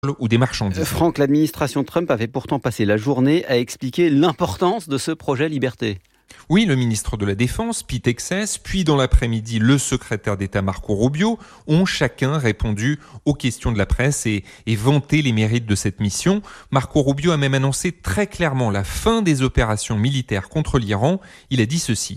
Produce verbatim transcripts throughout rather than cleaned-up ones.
ou des marchandises. Franck, l'administration Trump avait pourtant passé la journée à expliquer l'importance de ce projet Liberté. Oui, le ministre de la Défense, Pete Hegseth, puis dans l'après-midi, le secrétaire d'État Marco Rubio ont chacun répondu aux questions de la presse et, et vanté les mérites de cette mission. Marco Rubio a même annoncé très clairement la fin des opérations militaires contre l'Iran. Il a dit ceci.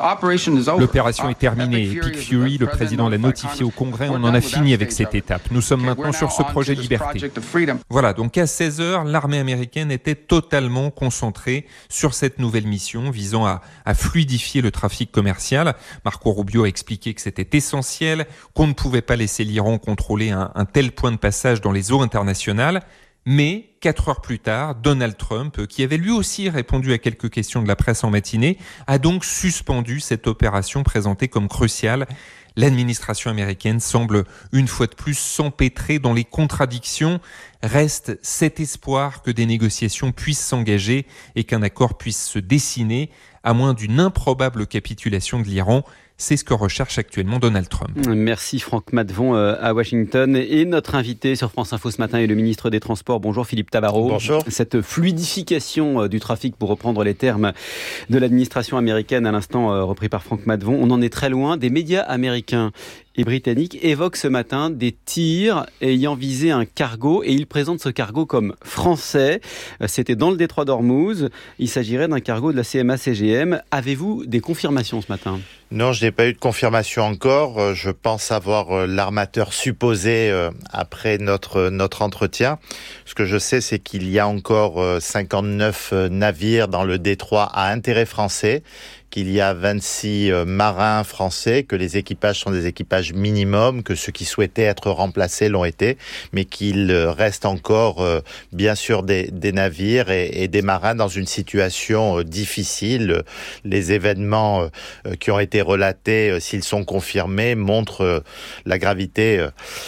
L'opération est terminée. Epic Fury, le président l'a notifié au Congrès. On en a fini avec cette étape. Nous sommes maintenant sur ce projet Liberté. Voilà, donc à seize heures, l'armée américaine était totalement concentrée sur cette nouvelle mission visant à à fluidifier le trafic commercial. Marco Rubio a expliqué que c'était essentiel, qu'on ne pouvait pas laisser l'Iran contrôler un, un tel point de passage dans les eaux internationales. Mais, quatre heures plus tard, Donald Trump, qui avait lui aussi répondu à quelques questions de la presse en matinée, a donc suspendu cette opération présentée comme cruciale. L'administration américaine semble une fois de plus s'empêtrer dans les contradictions. Reste cet espoir que des négociations puissent s'engager et qu'un accord puisse se dessiner, à moins d'une improbable capitulation de l'Iran. C'est ce que recherche actuellement Donald Trump. Merci Franck Matvon à Washington. Et notre invité sur France Info ce matin est le ministre des Transports. Bonjour Philippe Tabarot. Bonjour. Cette fluidification du trafic, pour reprendre les termes de l'administration américaine à l'instant repris par Franck Matvon, on en est très loin. Des médias américains et britanniques évoquent ce matin des tirs ayant visé un cargo et ils présentent ce cargo comme français. C'était dans le détroit d'Ormuz. Il s'agirait d'un cargo de la C M A C G M. Avez-vous des confirmations ce matin ? Non, je n'ai pas eu de confirmation encore. Je pense avoir l'armateur supposé après notre notre entretien. Ce que je sais, c'est qu'il y a encore cinquante-neuf navires dans le détroit à intérêt français, qu'il y a vingt-six marins français, que les équipages sont des équipages minimum, que ceux qui souhaitaient être remplacés l'ont été, mais qu'il reste encore, bien sûr, des, des navires et, et des marins dans une situation difficile. Les événements qui ont été relatés, s'ils sont confirmés, montrent la gravité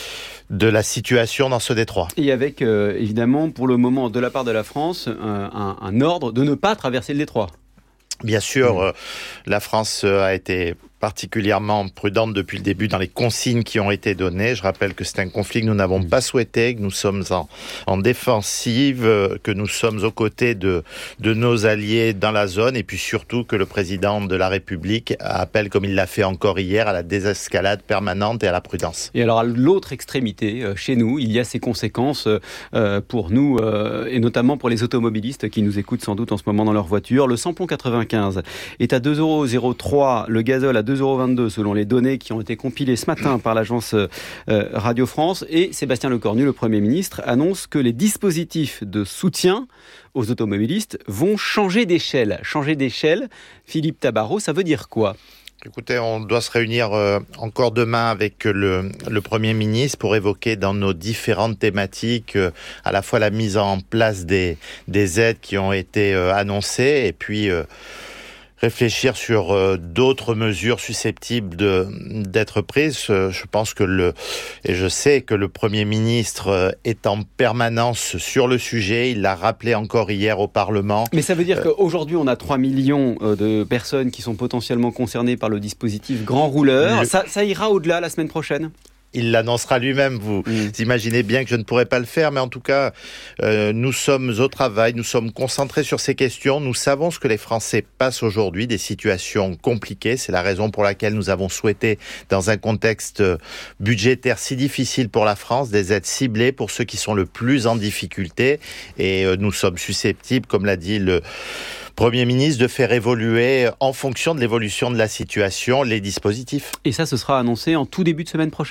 de la situation dans ce détroit. Et avec, euh, évidemment, pour le moment, de la part de la France, un, un, un ordre de ne pas traverser le détroit. Bien sûr, euh, la France a été particulièrement prudente depuis le début dans les consignes qui ont été données. Je rappelle que c'est un conflit que nous n'avons pas souhaité, que nous sommes en, en défensive, que nous sommes aux côtés de, de nos alliés dans la zone et puis surtout que le président de la République appelle, comme il l'a fait encore hier, à la désescalade permanente et à la prudence. Et alors à l'autre extrémité, chez nous, il y a ces conséquences euh, pour nous euh, et notamment pour les automobilistes qui nous écoutent sans doute en ce moment dans leur voiture. Le samplon quatre-vingt-quinze est à deux euros zéro trois, le gazole à deux euros vingt-deux selon les données qui ont été compilées ce matin par l'agence euh, Radio France. Et Sébastien Lecornu, le Premier ministre, annonce que les dispositifs de soutien aux automobilistes vont changer d'échelle. Changer d'échelle, Philippe Tabarot, ça veut dire quoi ? Écoutez, on doit se réunir euh, encore demain avec le, le Premier ministre pour évoquer dans nos différentes thématiques euh, à la fois la mise en place des, des aides qui ont été euh, annoncées et puis euh, réfléchir sur euh, d'autres mesures susceptibles de, d'être prises. Euh, je pense que le, et je sais que le Premier ministre euh, est en permanence sur le sujet. Il l'a rappelé encore hier au Parlement. Mais ça veut dire euh, qu'aujourd'hui, on a trois millions de personnes qui sont potentiellement concernées par le dispositif Grand Rouleur. Le... Ça, ça ira au-delà la semaine prochaine ? Il l'annoncera lui-même, vous mmh. imaginez bien que je ne pourrais pas le faire, mais en tout cas, euh, nous sommes au travail, nous sommes concentrés sur ces questions, nous savons ce que les Français passent aujourd'hui, des situations compliquées, c'est la raison pour laquelle nous avons souhaité, dans un contexte budgétaire si difficile pour la France, des aides ciblées pour ceux qui sont le plus en difficulté, et euh, nous sommes susceptibles, comme l'a dit le Premier ministre, de faire évoluer, en fonction de l'évolution de la situation, les dispositifs. Et ça, ce sera annoncé en tout début de semaine prochaine ?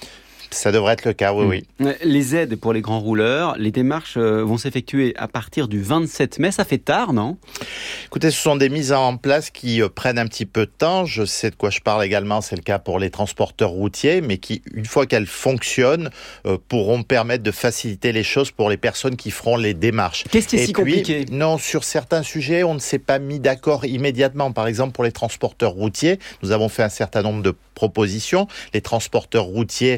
Ça devrait être le cas, oui, mmh. oui. Les aides pour les grands rouleurs, les démarches vont s'effectuer à partir du vingt-sept mai. Ça fait tard, non ? Écoutez, ce sont des mises en place qui prennent un petit peu de temps. Je sais de quoi je parle également, c'est le cas pour les transporteurs routiers, mais qui, une fois qu'elles fonctionnent, euh, pourront permettre de faciliter les choses pour les personnes qui feront les démarches. Qu'est-ce qui est Et si puis, compliqué ? Non, sur certains sujets, on ne s'est pas mis d'accord immédiatement. Par exemple, pour les transporteurs routiers, nous avons fait un certain nombre de propositions. Les transporteurs routiers ont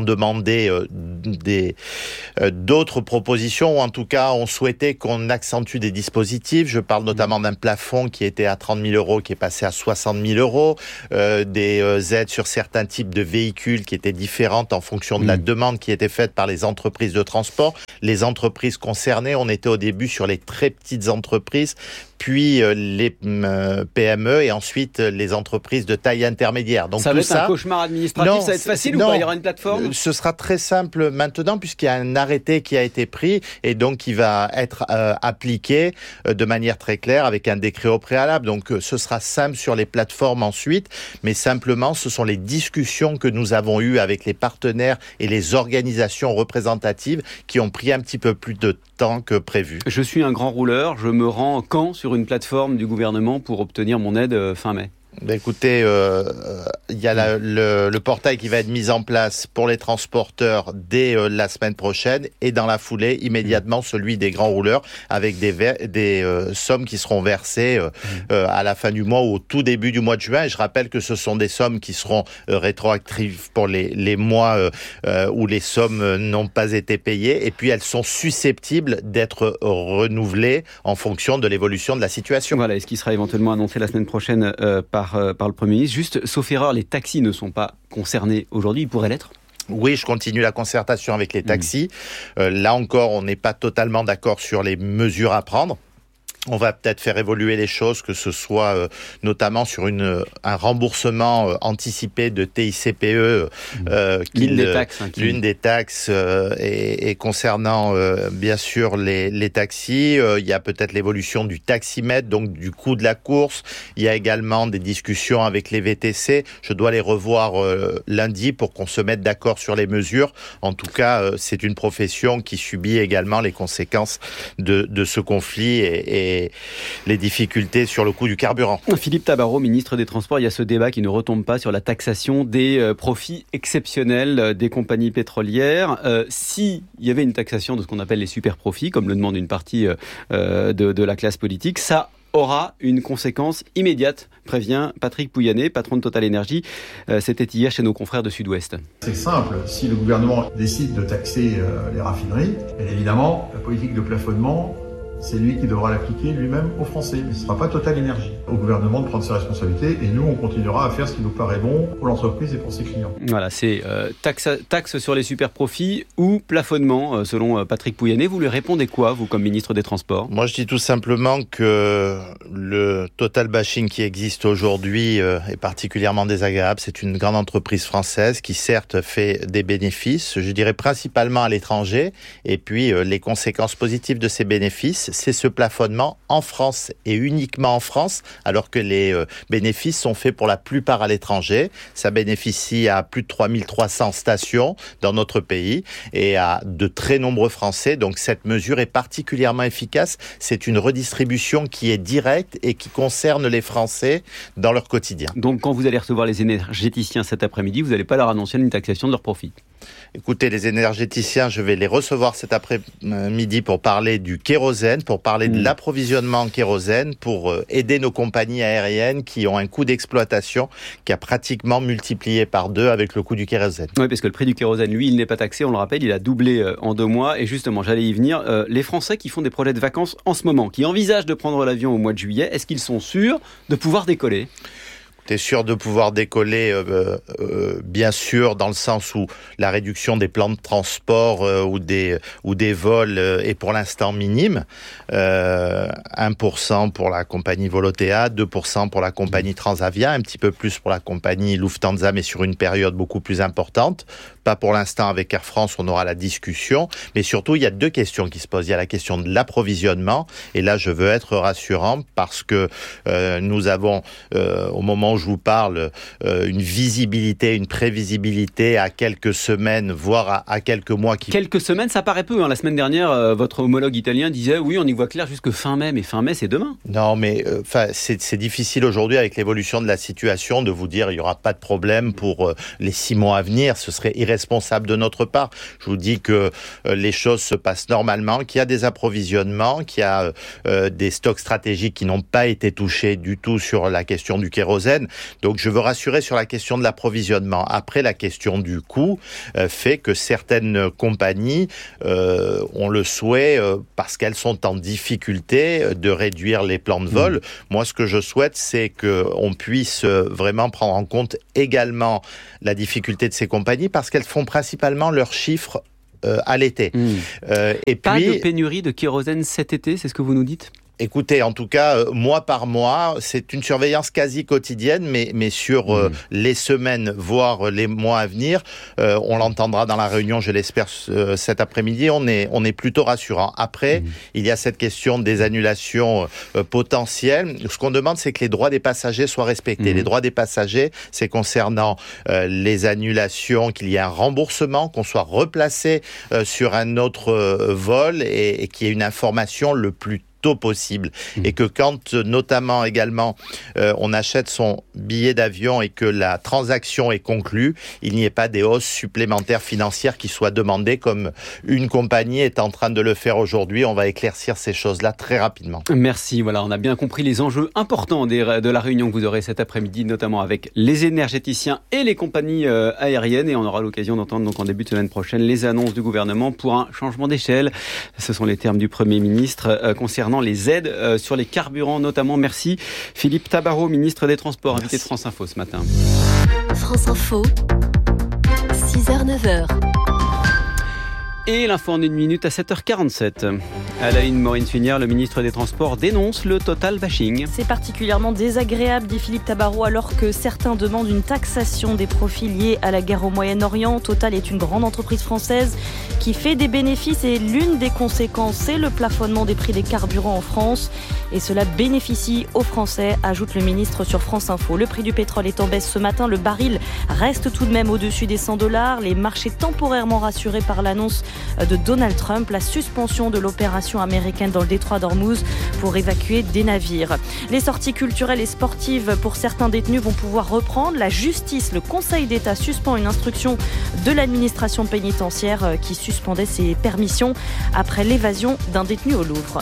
demandé euh, des, euh, d'autres propositions, ou en tout cas ont souhaité qu'on accentue des dispositifs. Je parle notamment d'un plafond qui était à trente mille euros, qui est passé à soixante mille euros, euh, des euh, aides sur certains types de véhicules qui étaient différentes en fonction de mmh. la demande qui était faite par les entreprises de transport. Les entreprises concernées, on était au début sur les très petites entreprises, puis euh, les euh, P M E et ensuite euh, les entreprises de taille intermédiaire. Donc ça tout va être ça, un cauchemar administratif, non, ça va être facile non, ou pas? Il y aura une plateforme? Ce sera très simple maintenant puisqu'il y a un arrêté qui a été pris et donc qui va être euh, appliqué euh, de manière très claire avec un décret au préalable. Donc euh, ce sera simple sur les plateformes ensuite, mais simplement ce sont les discussions que nous avons eues avec les partenaires et les organisations représentatives qui ont pris un petit peu plus de temps que prévu. Je suis un grand rouleur, je me rends quand sur une plateforme du gouvernement pour obtenir mon aide fin mai? Ben écoutez, euh, il y a la, le, le portail qui va être mis en place pour les transporteurs dès euh, la semaine prochaine et dans la foulée, immédiatement, celui des grands rouleurs avec des, ver- des euh, sommes qui seront versées euh, euh, à la fin du mois ou au tout début du mois de juin. Et je rappelle que ce sont des sommes qui seront euh, rétroactives pour les, les mois euh, euh, où les sommes n'ont pas été payées et puis elles sont susceptibles d'être renouvelées en fonction de l'évolution de la situation. Voilà, et ce qui sera éventuellement annoncé la semaine prochaine euh, par par le Premier ministre. Juste, sauf erreur, les taxis ne sont pas concernés aujourd'hui, ils pourraient l'être? Oui, je continue la concertation avec les taxis. Mmh. Euh, là encore, on n'est pas totalement d'accord sur les mesures à prendre. On va peut-être faire évoluer les choses, que ce soit euh, notamment sur une, un remboursement euh, anticipé de T I C P E. Euh, l'une des taxes. Hein, qui... L'une des taxes. Euh, et, et concernant, euh, bien sûr, les, les taxis, euh, il y a peut-être l'évolution du taximètre, donc du coût de la course. Il y a également des discussions avec les V T C. Je dois les revoir euh, lundi pour qu'on se mette d'accord sur les mesures. En tout cas, euh, c'est une profession qui subit également les conséquences de, de ce conflit et, et les difficultés sur le coût du carburant. Philippe Tabarot, ministre des Transports, il y a ce débat qui ne retombe pas sur la taxation des euh, profits exceptionnels euh, des compagnies pétrolières. Euh, S'il y avait une taxation de ce qu'on appelle les super profits, comme le demande une partie euh, de, de la classe politique, ça aura une conséquence immédiate, prévient Patrick Pouyanné, patron de Total Energy. Euh, c'était hier chez nos confrères de Sud-Ouest. C'est simple, si le gouvernement décide de taxer euh, les raffineries, bien évidemment, la politique de plafonnement, c'est lui qui devra l'appliquer lui-même aux Français. Mais ce ne sera pas Total Energy. Au gouvernement de prendre ses responsabilités et nous, on continuera à faire ce qui nous paraît bon pour l'entreprise et pour ses clients. Voilà, c'est euh, taxe, taxe sur les super profits ou plafonnement, euh, selon euh, Patrick Pouyanné. Vous lui répondez quoi, vous, comme ministre des Transports? Moi, je dis tout simplement que le total bashing qui existe aujourd'hui euh, est particulièrement désagréable. C'est une grande entreprise française qui, certes, fait des bénéfices, je dirais principalement à l'étranger. Et puis, euh, les conséquences positives de ces bénéfices, c'est ce plafonnement en France et uniquement en France, alors que les euh, bénéfices sont faits pour la plupart à l'étranger. Ça bénéficie à plus de trois mille trois cents stations dans notre pays et à de très nombreux Français. Donc cette mesure est particulièrement efficace. C'est une redistribution qui est directe et qui concerne les Français dans leur quotidien. Donc quand vous allez recevoir les énergéticiens cet après-midi, vous n'allez pas leur annoncer une taxation de leurs profits? Écoutez, les énergéticiens, je vais les recevoir cet après-midi pour parler du kérosène, pour parler de l'approvisionnement en kérosène, pour aider nos compagnies aériennes qui ont un coût d'exploitation qui a pratiquement multiplié par deux avec le coût du kérosène. Oui, parce que le prix du kérosène, lui, il n'est pas taxé, on le rappelle, il a doublé en deux mois. Et justement, j'allais y venir, euh, les Français qui font des projets de vacances en ce moment, qui envisagent de prendre l'avion au mois de juillet, est-ce qu'ils sont sûrs de pouvoir décoller ? T'es sûr de pouvoir décoller, euh, euh, bien sûr, dans le sens où la réduction des plans de transport euh, ou des ou des vols euh, est pour l'instant minime. Euh, un pour cent pour la compagnie Volotea, deux pour cent pour la compagnie Transavia, un petit peu plus pour la compagnie Lufthansa, mais sur une période beaucoup plus importante. Pas pour l'instant avec Air France, on aura la discussion. Mais surtout, il y a deux questions qui se posent. Il y a la question de l'approvisionnement. Et là, je veux être rassurant parce que euh, nous avons, euh, au moment où je vous parle, euh, une visibilité, une prévisibilité à quelques semaines, voire à, à quelques mois. Qui... Quelques semaines, ça paraît peu. Hein. La semaine dernière, euh, votre homologue italien disait oui, on y voit clair jusque fin mai. Mais fin mai, c'est demain. Non, mais enfin, euh, c'est, c'est difficile aujourd'hui avec l'évolution de la situation de vous dire il n'y aura pas de problème pour euh, les six mois à venir. Ce serait irresponsable irresponsable de notre part. Je vous dis que euh, les choses se passent normalement, qu'il y a des approvisionnements, qu'il y a euh, des stocks stratégiques qui n'ont pas été touchés du tout sur la question du kérosène. Donc je veux rassurer sur la question de l'approvisionnement. Après, la question du coût euh, fait que certaines compagnies euh, ont le souhait, euh, parce qu'elles sont en difficulté, euh, de réduire les plans de vol. Mmh. Moi, ce que je souhaite, c'est qu'on puisse euh, vraiment prendre en compte également la difficulté de ces compagnies, parce qu'elles font principalement leurs chiffres euh, à l'été. Mmh. Euh, et Pas puis, de pénurie de kérosène cet été, c'est ce que vous nous dites ? Écoutez, en tout cas, euh, mois par mois, c'est une surveillance quasi quotidienne, mais, mais sur euh, mmh. les semaines, voire les mois à venir, euh, on l'entendra dans la réunion, je l'espère, euh, cet après-midi, on est, on est plutôt rassurant. Après, mmh. il y a cette question des annulations euh, potentielles. Ce qu'on demande, c'est que les droits des passagers soient respectés. Mmh. Les droits des passagers, c'est concernant euh, les annulations, qu'il y ait un remboursement, qu'on soit replacé euh, sur un autre euh, vol et, et qu'il y ait une information le plus tôt possible. Mmh. Et que quand, notamment également, euh, on achète son billet d'avion et que la transaction est conclue, il n'y ait pas des hausses supplémentaires financières qui soient demandées, comme une compagnie est en train de le faire aujourd'hui. On va éclaircir ces choses-là très rapidement. Merci. Voilà, on a bien compris les enjeux importants des, de la réunion que vous aurez cet après-midi, notamment avec les énergéticiens et les compagnies euh, aériennes. Et on aura l'occasion d'entendre donc en début de semaine prochaine les annonces du gouvernement pour un changement d'échelle. Ce sont les termes du Premier ministre euh, concernant les aides euh, sur les carburants notamment. Merci Philippe Tabarot, ministre des Transports, Merci. invité de France Info ce matin. France Info, six heures neuf heures. Et l'info en une minute à sept heures quarante-sept. À la une, Maureen Finière, le ministre des Transports dénonce le total bashing. C'est particulièrement désagréable, dit Philippe Tabarot, alors que certains demandent une taxation des profits liés à la guerre au Moyen-Orient. Total est une grande entreprise française qui fait des bénéfices et l'une des conséquences, c'est le plafonnement des prix des carburants en France. Et cela bénéficie aux Français, ajoute le ministre sur France Info. Le prix du pétrole est en baisse ce matin. Le baril reste tout de même au-dessus des cent dollars. Les marchés temporairement rassurés par l'annonce de Donald Trump, la suspension de l'opération américaine dans le détroit d'Ormuz pour évacuer des navires. Les sorties culturelles et sportives pour certains détenus vont pouvoir reprendre. La justice, le Conseil d'État suspend une instruction de l'administration pénitentiaire qui suspendait ses permissions après l'évasion d'un détenu au Louvre.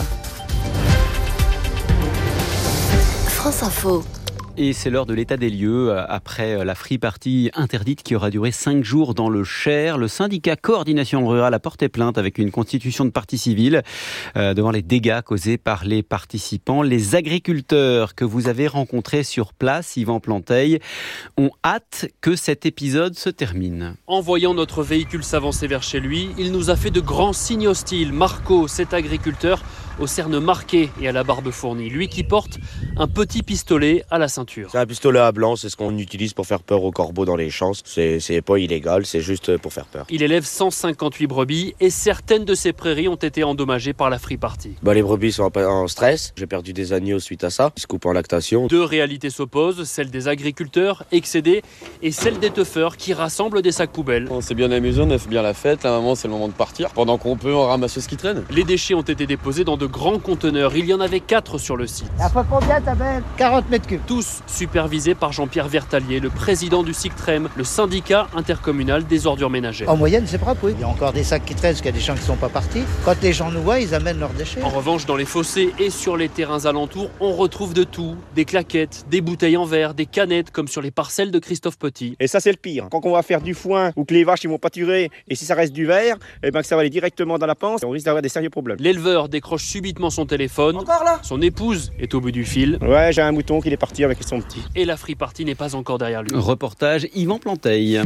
France Info. Et c'est l'heure de l'état des lieux. Après la free party interdite qui aura duré cinq jours dans le Cher, le syndicat Coordination Rurale a porté plainte avec une constitution de partie civile euh, devant les dégâts causés par les participants. Les agriculteurs que vous avez rencontrés sur place, Yvan Planteil, ont hâte que cet épisode se termine. En voyant notre véhicule s'avancer vers chez lui, il nous a fait de grands signes hostiles. Marco, cet agriculteur, aux cernes marquées et à la barbe fournie. Lui qui porte un petit pistolet à la ceinture. C'est un pistolet à blanc, c'est ce qu'on utilise pour faire peur aux corbeaux dans les champs. C'est, c'est pas illégal, c'est juste pour faire peur. Il élève cent cinquante-huit brebis et certaines de ces prairies ont été endommagées par la free party. Bah, les brebis sont en stress, j'ai perdu des agneaux suite à ça, ils se coupent en lactation. Deux réalités s'opposent, celle des agriculteurs excédés et celle des teufeurs qui rassemblent des sacs poubelles. On s'est bien amusé, on a fait bien la fête, là maman c'est le moment de partir. Pendant qu'on peut, on ramasse ce qui traîne. Les déchets ont été déposés dans de grands conteneurs, il y en avait quatre sur le site. À fois combien t'avais quarante mètres cubes. Tous supervisés par Jean-Pierre Vertalier, le président du SICTREM, le syndicat intercommunal des ordures ménagères. En moyenne, c'est propre, oui. Il y a encore des sacs qui traînent, parce qu'il y a des gens qui ne sont pas partis. Quand les gens nous voient, ils amènent leurs déchets. En revanche, dans les fossés et sur les terrains alentours, on retrouve de tout. Des claquettes, des bouteilles en verre, des canettes, comme sur les parcelles de Christophe Petit. Et ça, c'est le pire. Quand on va faire du foin ou que les vaches ils vont pâturer, et si ça reste du verre, eh ben que ça va aller directement dans la panse, on risque d'avoir des sérieux problèmes. L'éleveur décroche subitement son téléphone. Encore là ? Son épouse est au bout du fil. Ouais, j'ai un mouton qui est parti avec son petit. Et la free party n'est pas encore derrière lui. Reportage Yvan Planteil.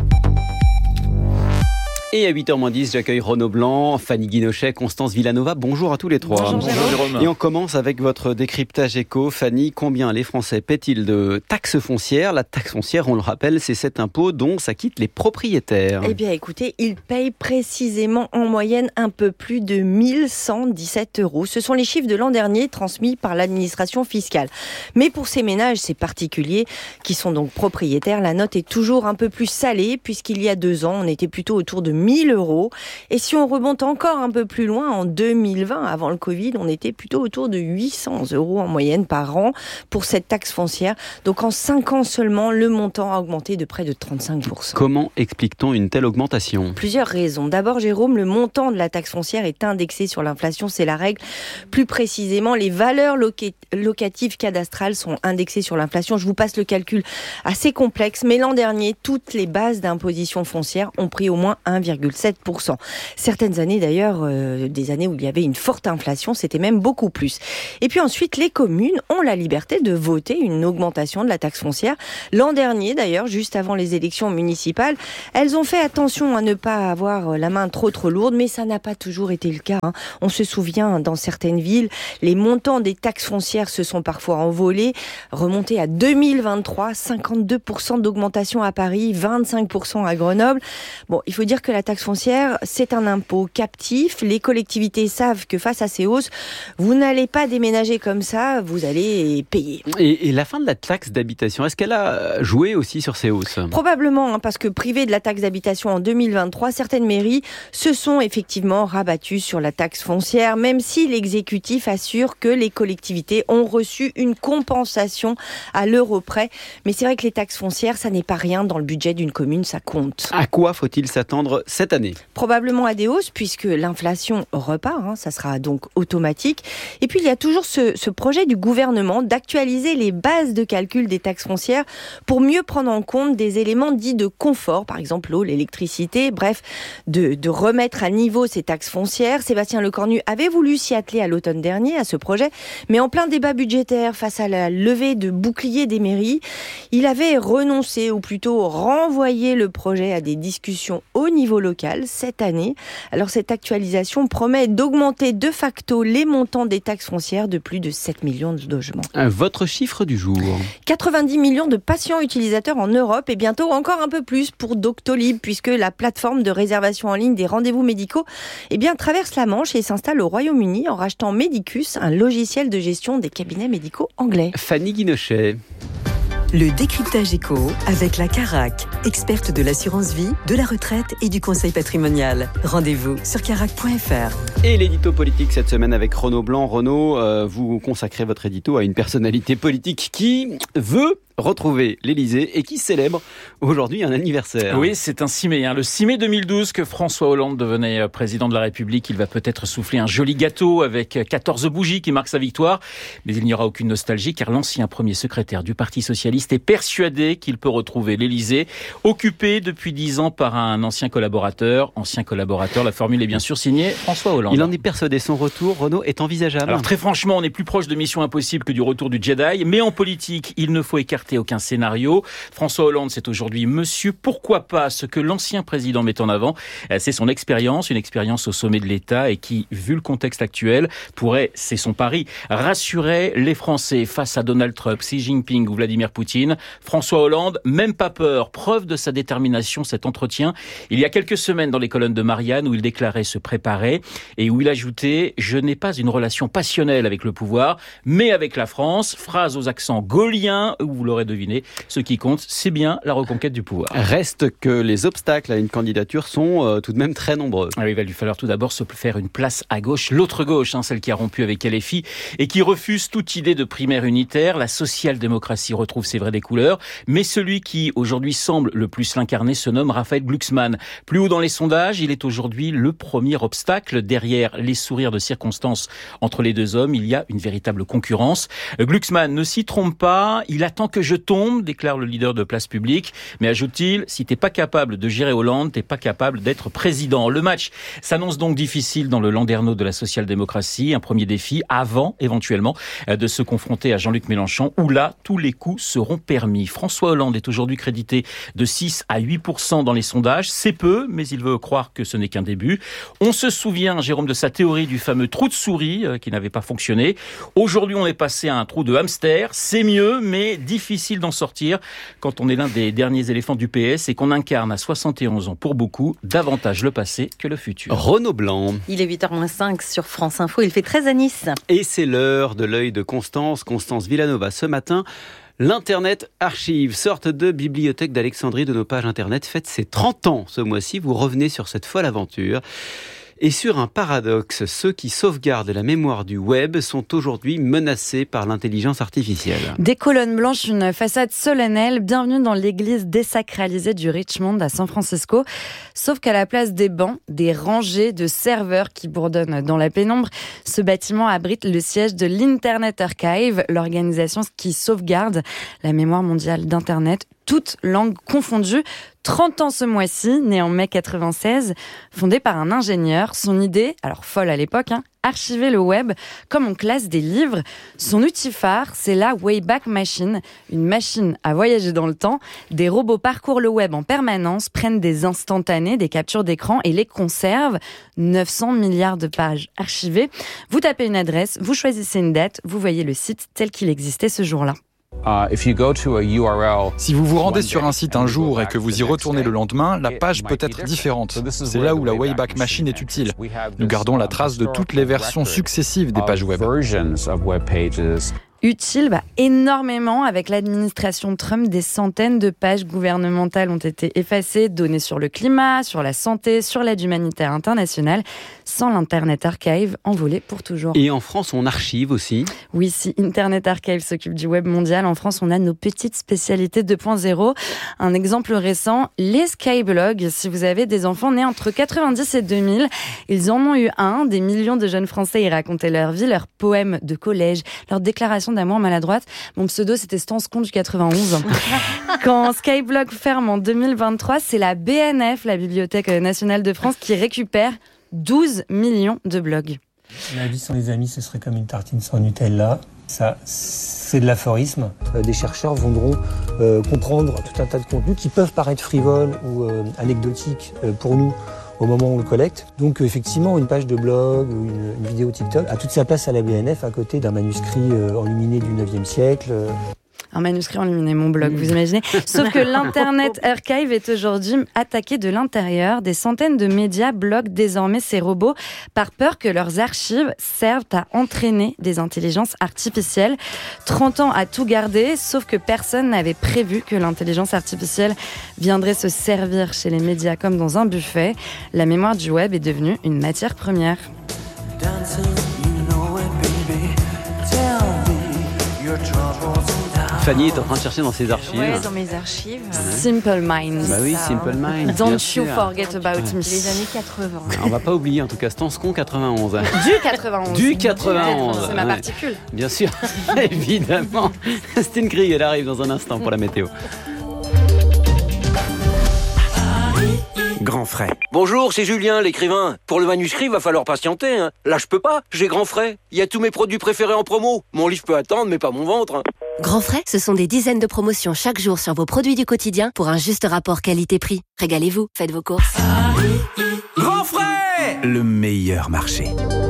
Et à huit heures moins dix, j'accueille Renaud Blanc, Fanny Guinochet, Constance Villanova. Bonjour à tous les trois. Bonjour, Bonjour Jérôme. Et on commence avec votre décryptage éco. Fanny, combien les Français paient-ils de taxes foncières ? La taxe foncière, on le rappelle, c'est cet impôt dont s'acquittent les propriétaires. Eh bien écoutez, ils payent précisément en moyenne un peu plus de mille cent dix-sept euros. Ce sont les chiffres de l'an dernier transmis par l'administration fiscale. Mais pour ces ménages, ces particuliers qui sont donc propriétaires, la note est toujours un peu plus salée puisqu'il y a deux ans, on était plutôt autour de mille euros. Et si on remonte encore un peu plus loin, en deux mille vingt, avant le Covid, on était plutôt autour de huit cents euros en moyenne par an pour cette taxe foncière. Donc en cinq ans seulement, le montant a augmenté de près de trente-cinq pour cent. Comment explique-t-on une telle augmentation ? Plusieurs raisons. D'abord, Jérôme, le montant de la taxe foncière est indexé sur l'inflation, c'est la règle. Plus précisément, les valeurs loca- locatives cadastrales sont indexées sur l'inflation. Je vous passe le calcul assez complexe, mais l'an dernier, toutes les bases d'imposition foncière ont pris au moins un virgule sept pour cent. Certaines années d'ailleurs, euh, des années où il y avait une forte inflation, c'était même beaucoup plus. Et puis ensuite, les communes ont la liberté de voter une augmentation de la taxe foncière. L'an dernier d'ailleurs, juste avant les élections municipales, elles ont fait attention à ne pas avoir la main trop trop lourde, mais ça n'a pas toujours été le cas. Hein. On se souvient, dans certaines villes, les montants des taxes foncières se sont parfois envolés, remontés à deux mille vingt-trois, cinquante-deux pour cent d'augmentation à Paris, vingt-cinq pour cent à Grenoble. Bon, il faut dire que la taxe foncière, c'est un impôt captif. Les collectivités savent que face à ces hausses, vous n'allez pas déménager comme ça, vous allez payer. Et, et la fin de la taxe d'habitation, est-ce qu'elle a joué aussi sur ces hausses ? Probablement, hein, parce que privées de la taxe d'habitation en deux mille vingt-trois, certaines mairies se sont effectivement rabattues sur la taxe foncière, même si l'exécutif assure que les collectivités ont reçu une compensation à l'euro près. Mais c'est vrai que les taxes foncières, ça n'est pas rien dans le budget d'une commune, ça compte. À quoi faut-il s'attendre cette année ? Probablement à des hausses, puisque l'inflation repart, hein, ça sera donc automatique. Et puis il y a toujours ce, ce projet du gouvernement d'actualiser les bases de calcul des taxes foncières pour mieux prendre en compte des éléments dits de confort, par exemple l'eau, l'électricité, bref, de, de remettre à niveau ces taxes foncières. Sébastien Lecornu avait voulu s'y atteler à l'automne dernier à ce projet, mais en plein débat budgétaire face à la levée de boucliers des mairies, il avait renoncé, ou plutôt renvoyé le projet à des discussions au niveau local cette année. Alors cette actualisation promet d'augmenter de facto les montants des taxes foncières de plus de sept millions de logements. Votre chiffre du jour ? quatre-vingt-dix millions de patients utilisateurs en Europe et bientôt encore un peu plus pour Doctolib, puisque la plateforme de réservation en ligne des rendez-vous médicaux eh bien, traverse la Manche et s'installe au Royaume-Uni en rachetant Medicus, un logiciel de gestion des cabinets médicaux anglais. Fanny Guinochet. Le décryptage éco avec la Carac, experte de l'assurance vie, de la retraite et du conseil patrimonial. Rendez-vous sur carac point f r. Et l'édito politique cette semaine avec Renaud Blanc. Renaud, euh, vous consacrez votre édito à une personnalité politique qui veut retrouver l'Élysée et qui célèbre aujourd'hui un anniversaire. Oui, c'est un six mai, hein. Le six mai deux mille douze que François Hollande devenait président de la République. Il va peut-être souffler un joli gâteau avec quatorze bougies qui marquent sa victoire. Mais il n'y aura aucune nostalgie car l'ancien premier secrétaire du Parti socialiste est persuadé qu'il peut retrouver l'Élysée, occupé depuis dix ans par un ancien collaborateur. Ancien collaborateur, la formule est bien sûr signée François Hollande. Il en est persuadé, son retour, Renaud, est envisageable. Alors très franchement, on est plus proche de mission impossible que du retour du Jedi. Mais en politique, il ne faut écarter aucun scénario. François Hollande, c'est aujourd'hui monsieur. Pourquoi pas ce que l'ancien président met en avant, c'est son expérience, une expérience au sommet de l'État et qui, vu le contexte actuel, pourrait, c'est son pari, rassurer les Français face à Donald Trump, Xi Jinping ou Vladimir Poutine. François Hollande, même pas peur, preuve de sa détermination, cet entretien. Il y a quelques semaines dans les colonnes de Marianne où il déclarait se préparer et où il ajoutait « Je n'ai pas une relation passionnelle avec le pouvoir, mais avec la France ». Phrase aux accents gauliens, où vous l'aurez deviné, ce qui compte, c'est bien la reconquête du pouvoir. Reste que les obstacles à une candidature sont euh, tout de même très nombreux. Alors, il va lui falloir tout d'abord se faire une place à gauche, l'autre gauche, hein, celle qui a rompu avec L F I et qui refuse toute idée de primaire unitaire. La social-démocratie retrouve ses vraies des couleurs, mais celui qui aujourd'hui semble le plus l'incarner se nomme Raphaël Glucksmann. Plus haut dans les sondages, il est aujourd'hui le premier obstacle. Derrière les sourires de circonstance entre les deux hommes, il y a une véritable concurrence. Glucksmann ne s'y trompe pas, il attend que je tombe, déclare le leader de Place Publique. Mais ajoute-t-il, si t'es pas capable de gérer Hollande, t'es pas capable d'être président. Le match s'annonce donc difficile dans le landerneau de la social-démocratie. Un premier défi avant, éventuellement, de se confronter à Jean-Luc Mélenchon, où là, tous les coups seront permis. François Hollande est aujourd'hui crédité de six à huit pour cent dans les sondages. C'est peu, mais il veut croire que ce n'est qu'un début. On se souvient, Jérôme, de sa théorie du fameux trou de souris euh, qui n'avait pas fonctionné. Aujourd'hui, on est passé à un trou de hamster. C'est mieux, mais difficile d'en sortir quand on est l'un des derniers éléphants du P S et qu'on incarne à soixante et onze ans pour beaucoup davantage le passé que le futur. Renaud Blanc. Il est huit heures moins cinq sur France Info, il fait treize à Nice. Et c'est l'heure de l'œil de Constance, Constance Villanova ce matin. L'Internet Archive, sorte de bibliothèque d'Alexandrie de nos pages Internet, fête ses trente ans ce mois-ci. Vous revenez sur cette folle aventure. Et sur un paradoxe, ceux qui sauvegardent la mémoire du web sont aujourd'hui menacés par l'intelligence artificielle. Des colonnes blanches, une façade solennelle, bienvenue dans l'église désacralisée du Richmond à San Francisco. Sauf qu'à la place des bancs, des rangées de serveurs qui bourdonnent dans la pénombre, ce bâtiment abrite le siège de l'Internet Archive, l'organisation qui sauvegarde la mémoire mondiale d'Internet, toutes langues confondues. trente ans ce mois-ci, né en mai quatre-vingt-seize, fondé par un ingénieur. Son idée, alors folle à l'époque, hein, archiver le web comme on classe des livres. Son outil phare, c'est la Wayback Machine, une machine à voyager dans le temps. Des robots parcourent le web en permanence, prennent des instantanés, des captures d'écran et les conservent. neuf cents milliards de pages archivées. Vous tapez une adresse, vous choisissez une date, vous voyez le site tel qu'il existait ce jour-là. Si vous vous rendez sur un site un jour et que vous y retournez le lendemain, la page peut être différente. C'est là où la Wayback Machine est utile. Nous gardons la trace de toutes les versions successives des pages web. Utile, bah, énormément. Avec l'administration Trump, des centaines de pages gouvernementales ont été effacées, données sur le climat, sur la santé, sur l'aide humanitaire internationale, sans l'Internet Archive, envolé pour toujours. Et en France, on archive aussi. Oui, si Internet Archive s'occupe du web mondial, en France, on a nos petites spécialités deux point zéro. Un exemple récent, les skyblogs. Si vous avez des enfants nés entre quatre-vingt-dix et deux mille, ils en ont eu un. Des millions de jeunes Français y racontaient leur vie, leurs poèmes de collège, leurs déclarations d'amour maladroite. Mon pseudo, c'était Stanscon du quatre-vingt-onze. Quand Skyblog ferme en deux mille vingt-trois, c'est la B N F, la Bibliothèque nationale de France, qui récupère douze millions de blogs. La vie sans les amis, ce serait comme une tartine sans Nutella. Ça, c'est de l'aphorisme. Euh, des chercheurs voudront euh, comprendre tout un tas de contenus qui peuvent paraître frivoles ou euh, anecdotiques euh, pour nous au moment où on le collecte. Donc effectivement, une page de blog ou une, une vidéo TikTok a toute sa place à la B N F à côté d'un manuscrit euh, enluminé du neuvième siècle. Euh. Un manuscrit enluminé, mon blog, vous imaginez ? Sauf que l'Internet Archive est aujourd'hui attaqué de l'intérieur. Des centaines de médias bloquent désormais ces robots par peur que leurs archives servent à entraîner des intelligences artificielles. trente ans à tout garder, sauf que personne n'avait prévu que l'intelligence artificielle viendrait se servir chez les médias comme dans un buffet. La mémoire du web est devenue une matière première. Fanny est en train de chercher dans ses archives. Ouais, dans mes archives. Simple Minds. Bah oui, Simple Minds. Don't you sûr. forget about me. Les années quatre-vingts. On va pas oublier, en tout cas, Stanscon quatre-vingt-onze. Du quatre-vingt-onze. Du quatre-vingt-onze. C'est ma ouais. particule. Bien sûr, évidemment. Stin Krieg, elle arrive dans un instant pour la météo. Grand Frais. Bonjour, c'est Julien, l'écrivain. Pour le manuscrit, va falloir patienter. Hein. Là, je peux pas. J'ai Grand Frais. Il y a tous mes produits préférés en promo. Mon livre peut attendre, mais pas mon ventre. Hein. Grand Frais, ce sont des dizaines de promotions chaque jour sur vos produits du quotidien pour un juste rapport qualité-prix. Régalez-vous, faites vos courses. Grand Frais, le meilleur marché.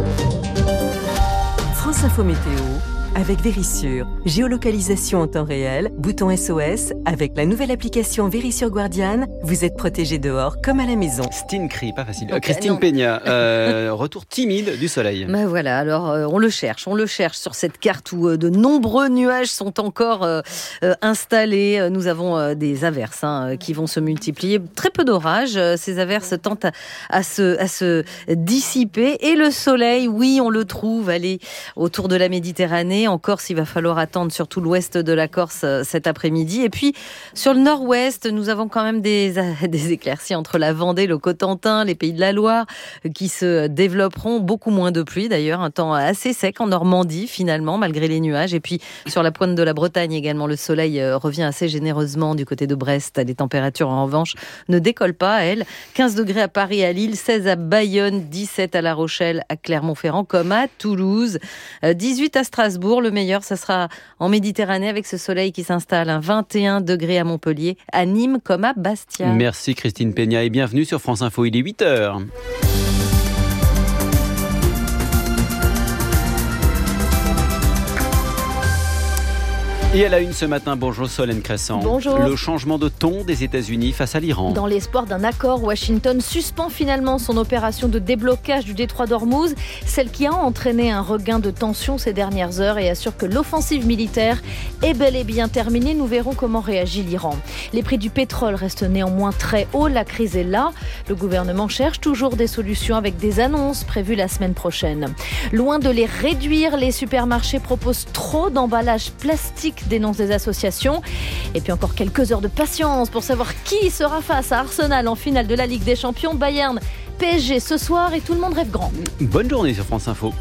France Info Météo avec Vérissure. Géolocalisation en temps réel, bouton S O S. Avec la nouvelle application Vérissure Guardian, vous êtes protégé dehors comme à la maison. Stin Krieg, pas facile. Okay, euh, Christine non. Peña, euh, retour timide du soleil. Ben voilà, alors euh, on le cherche, on le cherche sur cette carte où euh, de nombreux nuages sont encore euh, euh, installés. Euh, Nous avons euh, des averses hein, qui vont se multiplier, très peu d'orages. Euh, ces averses tentent à, à, se, à se dissiper. Et le soleil, oui, on le trouve, allez, autour de la Méditerranée. En Corse, il va falloir attendre surtout l'ouest de la Corse euh, cet après-midi. Et puis, sur le nord-ouest, nous avons quand même des, euh, des éclaircies entre la Vendée, le Cotentin, les Pays de la Loire, euh, qui se développeront. Beaucoup moins de pluie, d'ailleurs. Un temps assez sec en Normandie, finalement, malgré les nuages. Et puis, sur la pointe de la Bretagne également, le soleil euh, revient assez généreusement du côté de Brest. Les températures, en revanche, ne décollent pas, elles. quinze degrés à Paris, à Lille, seize à Bayonne, dix-sept à La Rochelle, à Clermont-Ferrand, comme à Toulouse. Euh, dix-huit à Strasbourg. Le meilleur, ça sera en Méditerranée avec ce soleil qui s'installe. Un vingt et un degrés à Montpellier, à Nîmes comme à Bastia. Merci Christine Peña et bienvenue sur France Info. Il est huit heures. Et à la une ce matin, bonjour Solène Crescent. Bonjour. Le changement de ton des États-Unis face à l'Iran. Dans l'espoir d'un accord, Washington suspend finalement son opération de déblocage du détroit d'Ormuz, celle qui a entraîné un regain de tension ces dernières heures et assure que l'offensive militaire est bel et bien terminée. Nous verrons comment réagit l'Iran. Les prix du pétrole restent néanmoins très hauts, la crise est là. Le gouvernement cherche toujours des solutions avec des annonces prévues la semaine prochaine. Loin de les réduire, les supermarchés proposent trop d'emballages plastiques, dénoncent des associations. Et puis encore quelques heures de patience pour savoir qui sera face à Arsenal en finale de la Ligue des Champions. Bayern, P S G ce soir et tout le monde rêve grand. Bonne journée sur France Info.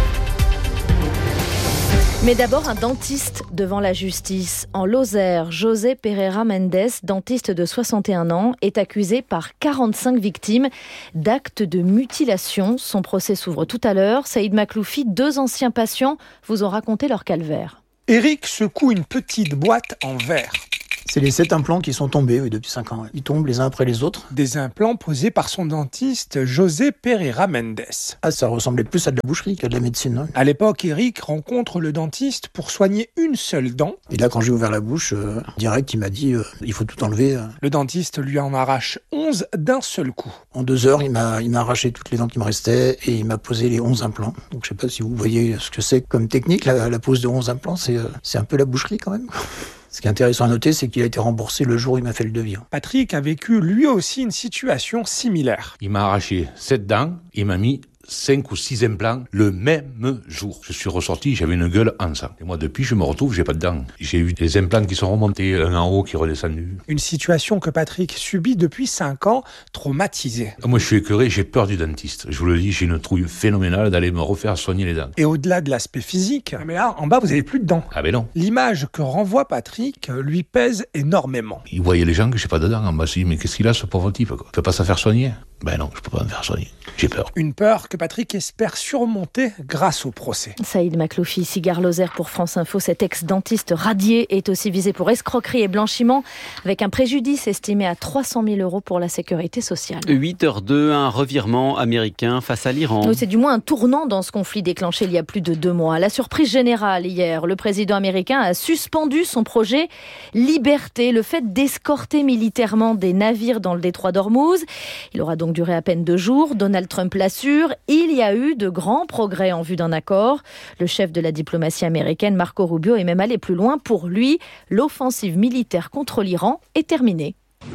Mais d'abord, un dentiste devant la justice. En Lozère, José Pereira Mendes, dentiste de soixante et un ans, est accusé par quarante-cinq victimes d'actes de mutilation. Son procès s'ouvre tout à l'heure. Saïd Makloufi, deux anciens patients, vous ont raconté leur calvaire. Eric secoue une petite boîte en verre. C'est les sept implants qui sont tombés oui, depuis cinq ans. Ils tombent les uns après les autres. Des implants posés par son dentiste José Pereira Mendes. Ah, ça ressemblait plus à de la boucherie qu'à de la médecine. Hein. À l'époque, Eric rencontre le dentiste pour soigner une seule dent. Et là, quand j'ai ouvert la bouche, euh, direct, il m'a dit euh, il faut tout enlever. Euh. Le dentiste lui en arrache onze d'un seul coup. En deux heures, il m'a, il m'a arraché toutes les dents qui me restaient et il m'a posé les onze implants. Donc je sais pas si vous voyez ce que c'est comme technique. La, la pose de onze implants, c'est, euh, c'est un peu la boucherie quand même. Ce qui est intéressant à noter, c'est qu'il a été remboursé le jour où il m'a fait le devis. Patrick a vécu lui aussi une situation similaire. Il m'a arraché sept dents, il m'a mis cinq ou six implants le même jour. Je suis ressorti, j'avais une gueule en sang. Et moi, depuis, je me retrouve, j'ai pas de dents. J'ai eu des implants qui sont remontés, un en haut qui est redescendu. Une situation que Patrick subit depuis cinq ans, traumatisé. Moi, je suis écœuré, j'ai peur du dentiste. Je vous le dis, j'ai une trouille phénoménale d'aller me refaire soigner les dents. Et au-delà de l'aspect physique, mais là, en bas, vous avez plus de dents. Ah ben non. L'image que renvoie Patrick lui pèse énormément. Il voyait les gens que j'ai pas de dents en bas. Il dit, mais qu'est-ce qu'il a, ce pauvre type, quoi? Il peut pas se faire soigner? Ben non, je peux pas me faire soigner. J'ai peur. Une peur que Patrick espère surmonter grâce au procès. Saïd Makloufi, Cigare Lozère pour France Info. Cet ex-dentiste radié est aussi visé pour escroquerie et blanchiment avec un préjudice estimé à trois cent mille euros pour la sécurité sociale. huit heures deux, un revirement américain face à l'Iran. Oui, c'est du moins un tournant dans ce conflit déclenché il y a plus de deux mois. À la surprise générale hier, le président américain a suspendu son projet Liberté, le fait d'escorter militairement des navires dans le détroit d'Ormuz. Il aura donc duré à peine deux jours. Donald Trump l'assure, il y a eu de grands progrès en vue d'un accord. Le chef de la diplomatie américaine, Marco Rubio, est même allé plus loin. Pour lui, l'offensive militaire contre l'Iran est terminée.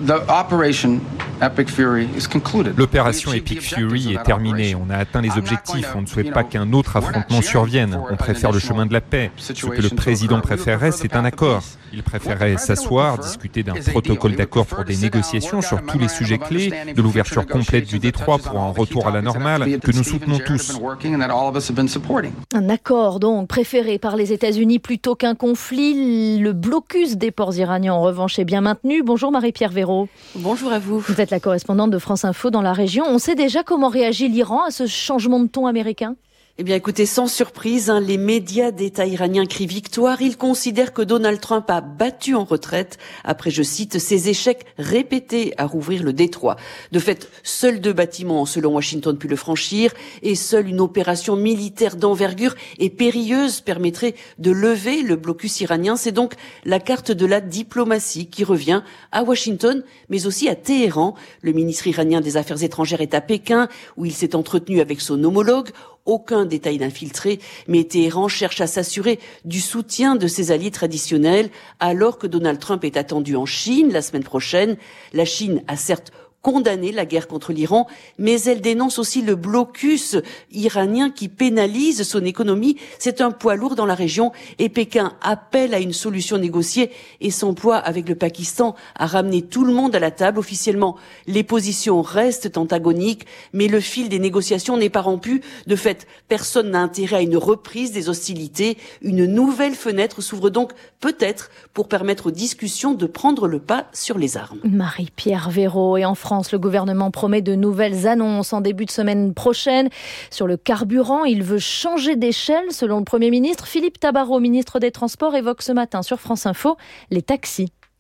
L'opération Epic Fury est terminée. On a atteint les objectifs. On ne souhaite pas qu'un autre affrontement survienne. On préfère le chemin de la paix. Ce que le président préférerait, c'est un accord. Il préférerait s'asseoir, discuter d'un protocole d'accord pour des négociations sur tous les sujets clés, de l'ouverture complète du détroit pour un retour à la normale, que nous soutenons tous. Un accord donc préféré par les États-Unis plutôt qu'un conflit. Le blocus des ports iraniens en revanche est bien maintenu. Bonjour Marie-Pierre Véraud. Bonjour à vous. Vous êtes la correspondante de France Info dans la région. On sait déjà comment réagit l'Iran à ce changement de ton américain ? Eh bien, écoutez, sans surprise, hein, les médias d'État iraniens crient victoire. Ils considèrent que Donald Trump a battu en retraite après, je cite, ses échecs répétés à rouvrir le détroit. De fait, seuls deux bâtiments ont, selon Washington, pu le franchir et seule une opération militaire d'envergure et périlleuse permettrait de lever le blocus iranien. C'est donc la carte de la diplomatie qui revient à Washington, mais aussi à Téhéran. Le ministre iranien des Affaires étrangères est à Pékin, où il s'est entretenu avec son homologue. Aucun détail d'infiltré, mais Téhéran cherche à s'assurer du soutien de ses alliés traditionnels alors que Donald Trump est attendu en Chine la semaine prochaine. La Chine a certes condamné la guerre contre l'Iran, mais elle dénonce aussi le blocus iranien qui pénalise son économie. C'est un poids lourd dans la région et Pékin appelle à une solution négociée et s'emploie avec le Pakistan à ramener tout le monde à la table. Officiellement, les positions restent antagoniques, mais le fil des négociations n'est pas rompu. De fait, personne n'a intérêt à une reprise des hostilités. Une nouvelle fenêtre s'ouvre donc peut-être pour permettre aux discussions de prendre le pas sur les armes. Marie-Pierre Véraud. Et en France, le gouvernement promet de nouvelles annonces en début de semaine prochaine. Sur le carburant, il veut changer d'échelle. Selon le Premier ministre, Philippe Tabarot, ministre des Transports, évoque ce matin sur France Info les taxis.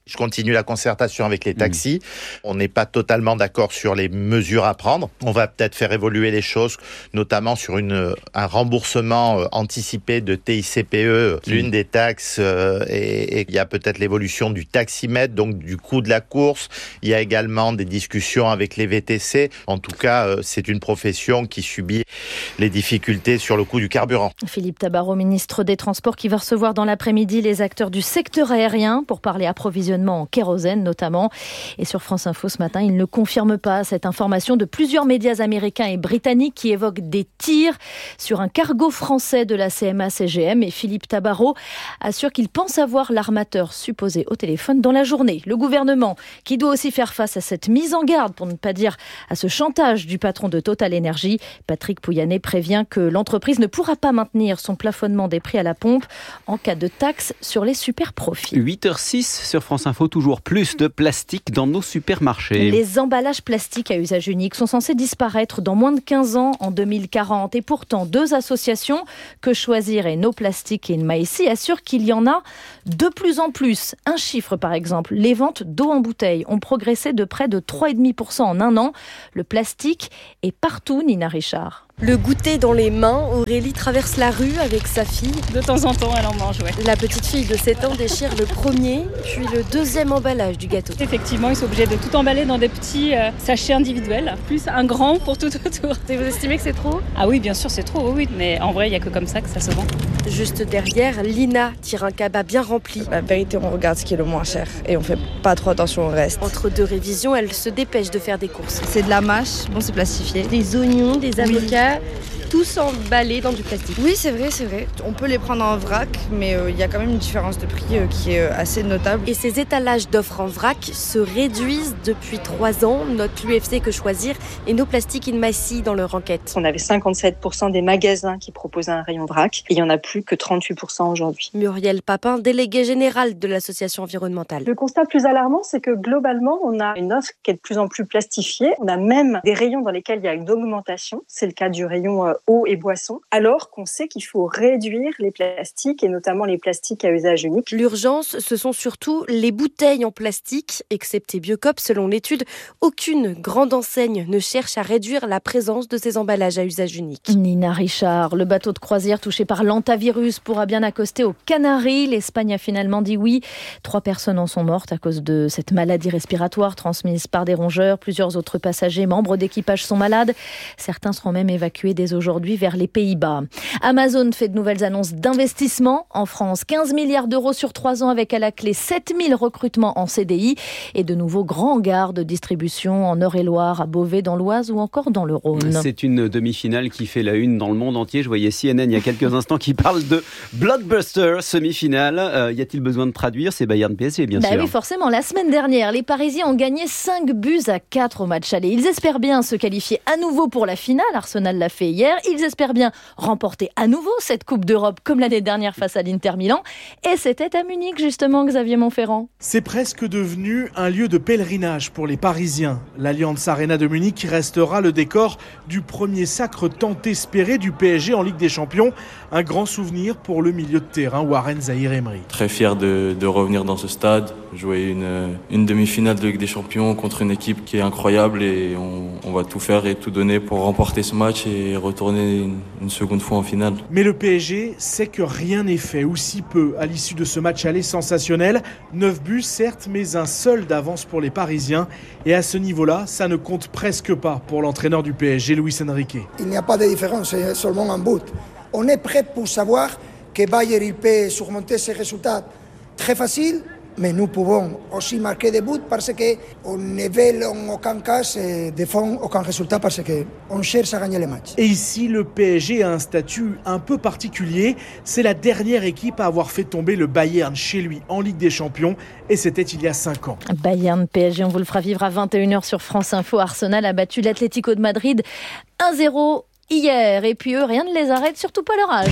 Je continue la concertation avec les taxis. Mmh. On n'est pas totalement d'accord sur les mesures à prendre. On va peut-être faire évoluer les choses, notamment sur une, un remboursement anticipé de T I C P E, mmh. l'une des taxes. Euh, et, et il y a peut-être l'évolution du taximètre, donc du coût de la course. Il y a également des discussions avec les V T C. En tout cas, euh, c'est une profession qui subit les difficultés sur le coût du carburant. Philippe Tabarot, ministre des Transports, qui va recevoir dans l'après-midi les acteurs du secteur aérien pour parler approvisionnement en kérosène notamment. Et sur France Info ce matin, il ne confirme pas cette information de plusieurs médias américains et britanniques qui évoquent des tirs sur un cargo français de la C M A C G M. Et Philippe Tabarot assure qu'il pense avoir l'armateur supposé au téléphone dans la journée. Le gouvernement qui doit aussi faire face à cette mise en garde, pour ne pas dire à ce chantage du patron de Total Energy. Patrick Pouyanné prévient que l'entreprise ne pourra pas maintenir son plafonnement des prix à la pompe en cas de taxe sur les super profits. huit heures six sur France Info, toujours plus de plastique dans nos supermarchés. Les emballages plastiques à usage unique sont censés disparaître dans moins de quinze ans, en deux mille quarante. Et pourtant, deux associations, Que Choisir et No Plastic in My Sea, assurent qu'il y en a de plus en plus. Un chiffre par exemple, les ventes d'eau en bouteille ont progressé de près de trois virgule cinq pour cent en un an. Le plastique est partout, Nina Richard. Le goûter dans les mains, Aurélie traverse la rue avec sa fille. De temps en temps, elle en mange, ouais. La petite fille de sept ans déchire le premier, puis le deuxième emballage du gâteau. Effectivement, ils sont obligés de tout emballer dans des petits euh, sachets individuels, plus un grand pour tout autour. Et vous estimez que c'est trop ? Ah oui, bien sûr, c'est trop, oui, mais en vrai, il n'y a que comme ça que ça se vend. Juste derrière, Lina tire un cabas bien rempli. La vérité, on regarde ce qui est le moins cher et on fait pas trop attention au reste. Entre deux révisions, elle se dépêche de faire des courses. C'est de la mâche, bon c'est plastifié. Des oignons, des avocats... Oui. Tous emballés dans du plastique. Oui, c'est vrai, c'est vrai. On peut les prendre en vrac, mais il euh, y a quand même une différence de prix euh, qui est euh, assez notable. Et ces étalages d'offres en vrac se réduisent depuis trois ans, note l'U F C Que Choisir et No Plastic in My Sea dans leur enquête. On avait cinquante-sept pour cent des magasins qui proposaient un rayon vrac et il n'y en a plus que trente-huit pour cent aujourd'hui. Muriel Papin, déléguée générale de l'association environnementale. Le constat plus alarmant, c'est que globalement, on a une offre qui est de plus en plus plastifiée. On a même des rayons dans lesquels il y a une augmentation. C'est le cas du rayon euh, eau et boissons, alors qu'on sait qu'il faut réduire les plastiques et notamment les plastiques à usage unique. L'urgence, ce sont surtout les bouteilles en plastique, excepté Biocop. Selon l'étude, aucune grande enseigne ne cherche à réduire la présence de ces emballages à usage unique. Nina Richard, le bateau de croisière touché par l'hantavirus pourra bien accoster aux Canaries. L'Espagne a finalement dit oui. Trois personnes en sont mortes à cause de cette maladie respiratoire transmise par des rongeurs. Plusieurs autres passagers, membres d'équipage, sont malades. Certains seront même évacués dès aujourd'hui vers les Pays-Bas. Amazon fait de nouvelles annonces d'investissement en France. quinze milliards d'euros sur trois ans avec à la clé sept mille recrutements en C D I et de nouveaux grands gares de distribution en Eure-et-Loire, à Beauvais dans l'Oise ou encore dans le Rhône. C'est une demi-finale qui fait la une dans le monde entier. Je voyais C N N il y a quelques instants qui parle de blockbuster semi-finale. Euh, y a-t-il besoin de traduire ? C'est Bayern P S G bien bah sûr. Oui, forcément. La semaine dernière, les Parisiens ont gagné cinq buts à quatre au match aller. Ils espèrent bien se qualifier à nouveau pour la finale. Arsenal l'a fait hier. Ils espèrent bien remporter à nouveau cette Coupe d'Europe comme l'année dernière face à l'Inter Milan. Et c'était à Munich justement, Xavier Montferrand. C'est presque devenu un lieu de pèlerinage pour les Parisiens. L'Allianz Arena de Munich restera le décor du premier sacre tant espéré du P S G en Ligue des Champions. Un grand souvenir pour le milieu de terrain Warren Zaïre-Emery. Très fier de, de revenir dans ce stade, jouer une, une demi-finale de Ligue des Champions contre une équipe qui est incroyable et on, on va tout faire et tout donner pour remporter ce match et retourner une, une seconde fois en finale. Mais le P S G sait que rien n'est fait, ou si peu, à l'issue de ce match aller sensationnel. neuf buts certes, mais un seul d'avance pour les Parisiens. Et à ce niveau-là, ça ne compte presque pas pour l'entraîneur du P S G, Luis Enrique. Il n'y a pas de différence, c'est seulement un but. On est prêt pour savoir que Bayern il peut surmonter ces résultats très faciles, mais nous pouvons aussi marquer des buts parce qu'on ne veut en aucun cas défendre aucun résultat parce qu'on cherche à gagner les matchs. Et ici, le P S G a un statut un peu particulier. C'est la dernière équipe à avoir fait tomber le Bayern chez lui en Ligue des Champions et c'était il y a cinq ans. Bayern P S G, on vous le fera vivre à vingt et une heures sur France Info. Arsenal a battu l'Atlético de Madrid un zéro hier et puis eux, rien ne les arrête, surtout pas leur âge.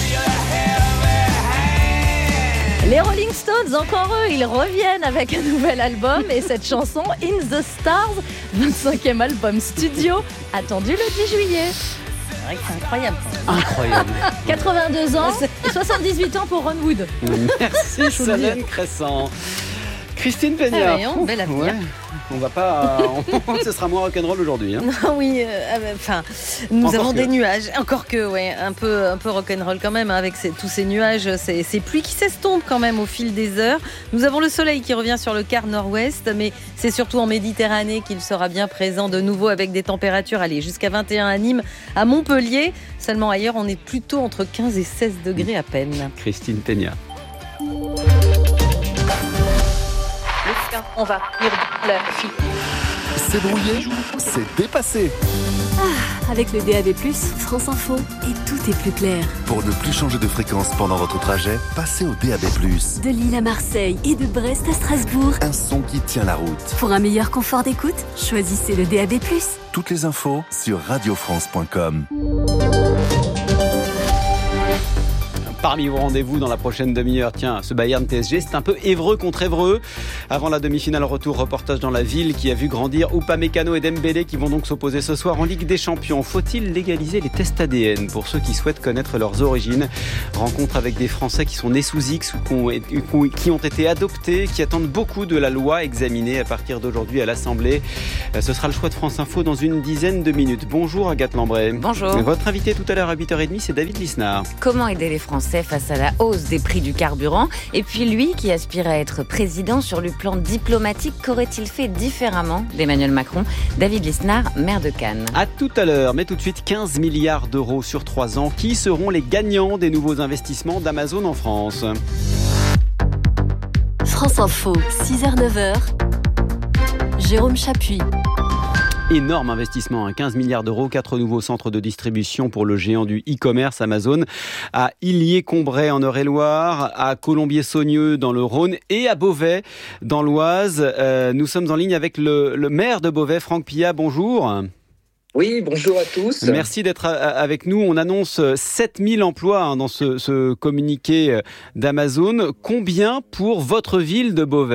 Les Rolling Stones, encore eux, ils reviennent avec un nouvel album et cette chanson In the Stars, vingt-cinquième album studio, attendu le dix juillet. C'est vrai que c'est incroyable. Incroyable. quatre-vingt-deux ans et soixante-dix-huit ans pour Ron Wood. Merci Solène Crescent. Christine Peña. Ah oui, on, bel avenir. Ouais. On va pas. On, ce sera moins rock'n'roll aujourd'hui. Hein. oui, euh, enfin, nous Encore avons que. des nuages. Encore que, ouais, un peu, un peu rock'n'roll quand même, hein, avec ces, tous ces nuages, ces, ces pluies qui s'estompent quand même au fil des heures. Nous avons le soleil qui revient sur le quart nord-ouest, mais c'est surtout en Méditerranée qu'il sera bien présent de nouveau avec des températures, allez, jusqu'à vingt et un à Nîmes, à Montpellier. Seulement ailleurs, on est plutôt entre quinze et seize degrés à peine. Christine Peña. On va lire la fille. C'est brouillé, c'est dépassé. Ah, avec le D A B plus, France Info, et tout est plus clair. Pour ne plus changer de fréquence pendant votre trajet, passez au D A B plus. De Lille à Marseille et de Brest à Strasbourg. Un son qui tient la route. Pour un meilleur confort d'écoute, choisissez le D A B plus. Toutes les infos sur radio france point com. Parmi vos rendez-vous dans la prochaine demi-heure, tiens, ce Bayern P S G, c'est un peu Évreux contre Évreux. Avant la demi-finale retour, reportage dans la ville qui a vu grandir Upamecano et Dembélé qui vont donc s'opposer ce soir en Ligue des Champions. Faut-il légaliser les tests A D N pour ceux qui souhaitent connaître leurs origines? Rencontre avec des Français qui sont nés sous X ou qui ont été adoptés, qui attendent beaucoup de la loi examinée à partir d'aujourd'hui à l'Assemblée. Ce sera le choix de France Info dans une dizaine de minutes. Bonjour Agathe Lambray. Bonjour. Votre invité tout à l'heure à huit heures trente, c'est David Lisnard. Comment aider les Français face à la hausse des prix du carburant? Et puis lui qui aspire à être président, sur le plan diplomatique, qu'aurait-il fait différemment d'Emmanuel Macron? David Lisnard, maire de Cannes. À tout à l'heure, mais tout de suite quinze milliards d'euros sur trois ans. Qui seront les gagnants des nouveaux investissements d'Amazon en France? France Info, six heures neuf heures. Jérôme Chapuis. Énorme investissement, quinze milliards d'euros, quatre nouveaux centres de distribution pour le géant du e-commerce Amazon à Illier-Combray en Eure-et-Loire, à Colombier-Saunieux dans le Rhône et à Beauvais dans l'Oise. Euh, nous sommes en ligne avec le, le maire de Beauvais, Franck Pillat. Bonjour. Oui, bonjour à tous. Merci d'être avec nous. On annonce sept mille emplois hein, dans ce, ce communiqué d'Amazon. Combien pour votre ville de Beauvais ?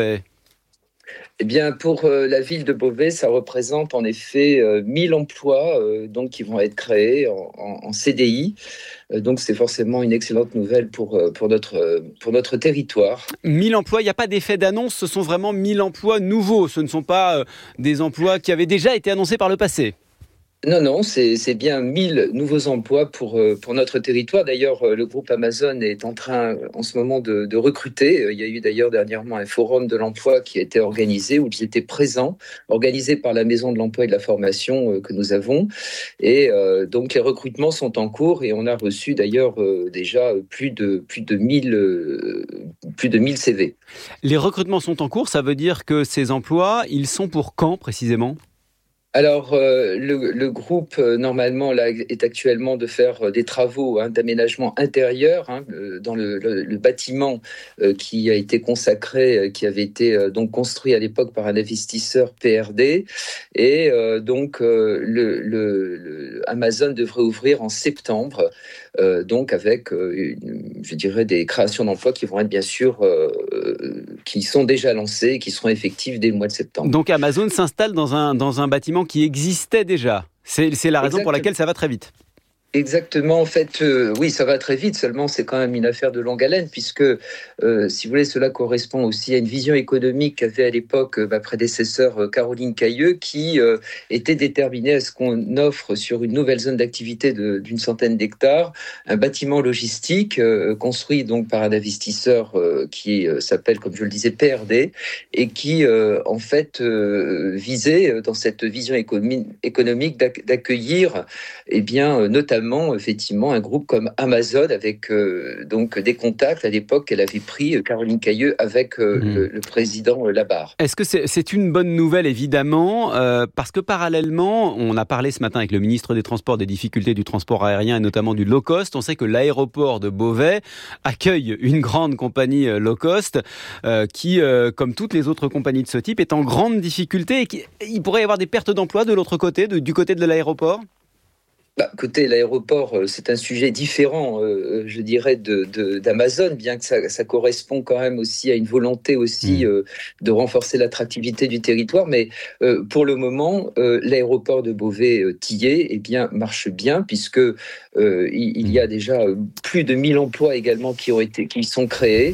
Eh bien, pour euh, la ville de Beauvais, ça représente en effet euh, mille emplois euh, donc, qui vont être créés en, en, en C D I. Euh, donc, c'est forcément une excellente nouvelle pour, euh, pour, notre, euh, pour notre territoire. mille emplois, il n'y a pas d'effet d'annonce, ce sont vraiment mille emplois nouveaux. Ce ne sont pas euh, des emplois qui avaient déjà été annoncés par le passé. Non, non, c'est, c'est bien mille nouveaux emplois pour, pour notre territoire. D'ailleurs, le groupe Amazon est en train en ce moment de, de recruter. Il y a eu d'ailleurs dernièrement un forum de l'emploi qui a été organisé, où ils étaient présents, organisé par la Maison de l'Emploi et de la Formation que nous avons. Et euh, donc, les recrutements sont en cours et on a reçu d'ailleurs euh, déjà plus de, plus de mille, euh, plus de mille C V. Les recrutements sont en cours, ça veut dire que ces emplois, ils sont pour quand précisément ? Alors, euh, le, le groupe, euh, normalement, là, est actuellement de faire euh, des travaux hein, d'aménagement intérieur hein, euh, dans le, le, le bâtiment euh, qui a été consacré, euh, qui avait été euh, donc construit à l'époque par un investisseur P R D. Et euh, donc, euh, le, le, le Amazon devrait ouvrir en septembre, euh, donc avec, euh, une, je dirais, des créations d'emplois qui vont être bien sûr, euh, euh, qui sont déjà lancées et qui seront effectives dès le mois de septembre. Donc, Amazon s'installe dans un, dans un bâtiment qui existait déjà. C'est, c'est la raison Exactement. Pour laquelle ça va très vite. Exactement, en fait, euh, oui, ça va très vite, seulement c'est quand même une affaire de longue haleine, puisque, euh, si vous voulez, cela correspond aussi à une vision économique qu'avait à l'époque euh, ma prédécesseur euh, Caroline Cailleux, qui euh, était déterminée à ce qu'on offre sur une nouvelle zone d'activité de, d'une centaine d'hectares, un bâtiment logistique euh, construit donc par un investisseur euh, qui euh, s'appelle, comme je le disais, P R D, et qui, euh, en fait, euh, visait, dans cette vision économique, économique d'ac- d'accueillir, eh bien, euh, notamment effectivement un groupe comme Amazon avec euh, donc des contacts à l'époque qu'elle avait pris euh, Caroline Cailleux avec euh, mmh. le, le président euh, Labarre. Est-ce que c'est, c'est une bonne nouvelle évidemment euh, parce que parallèlement on a parlé ce matin avec le ministre des Transports des difficultés du transport aérien et notamment du low cost. On sait que l'aéroport de Beauvais accueille une grande compagnie euh, low cost euh, qui euh, comme toutes les autres compagnies de ce type est en grande difficulté et qu'il pourrait y avoir des pertes d'emplois de l'autre côté, de, du côté de l'aéroport. Bah, côté l'aéroport, c'est un sujet différent, euh, je dirais, de, de, d'Amazon, bien que ça, ça correspond quand même aussi à une volonté aussi euh, de renforcer l'attractivité du territoire. Mais euh, pour le moment, euh, l'aéroport de Beauvais-Tillé eh bien, marche bien, puisque euh, il, il y a déjà plus de mille emplois également qui ont été, qui sont créés.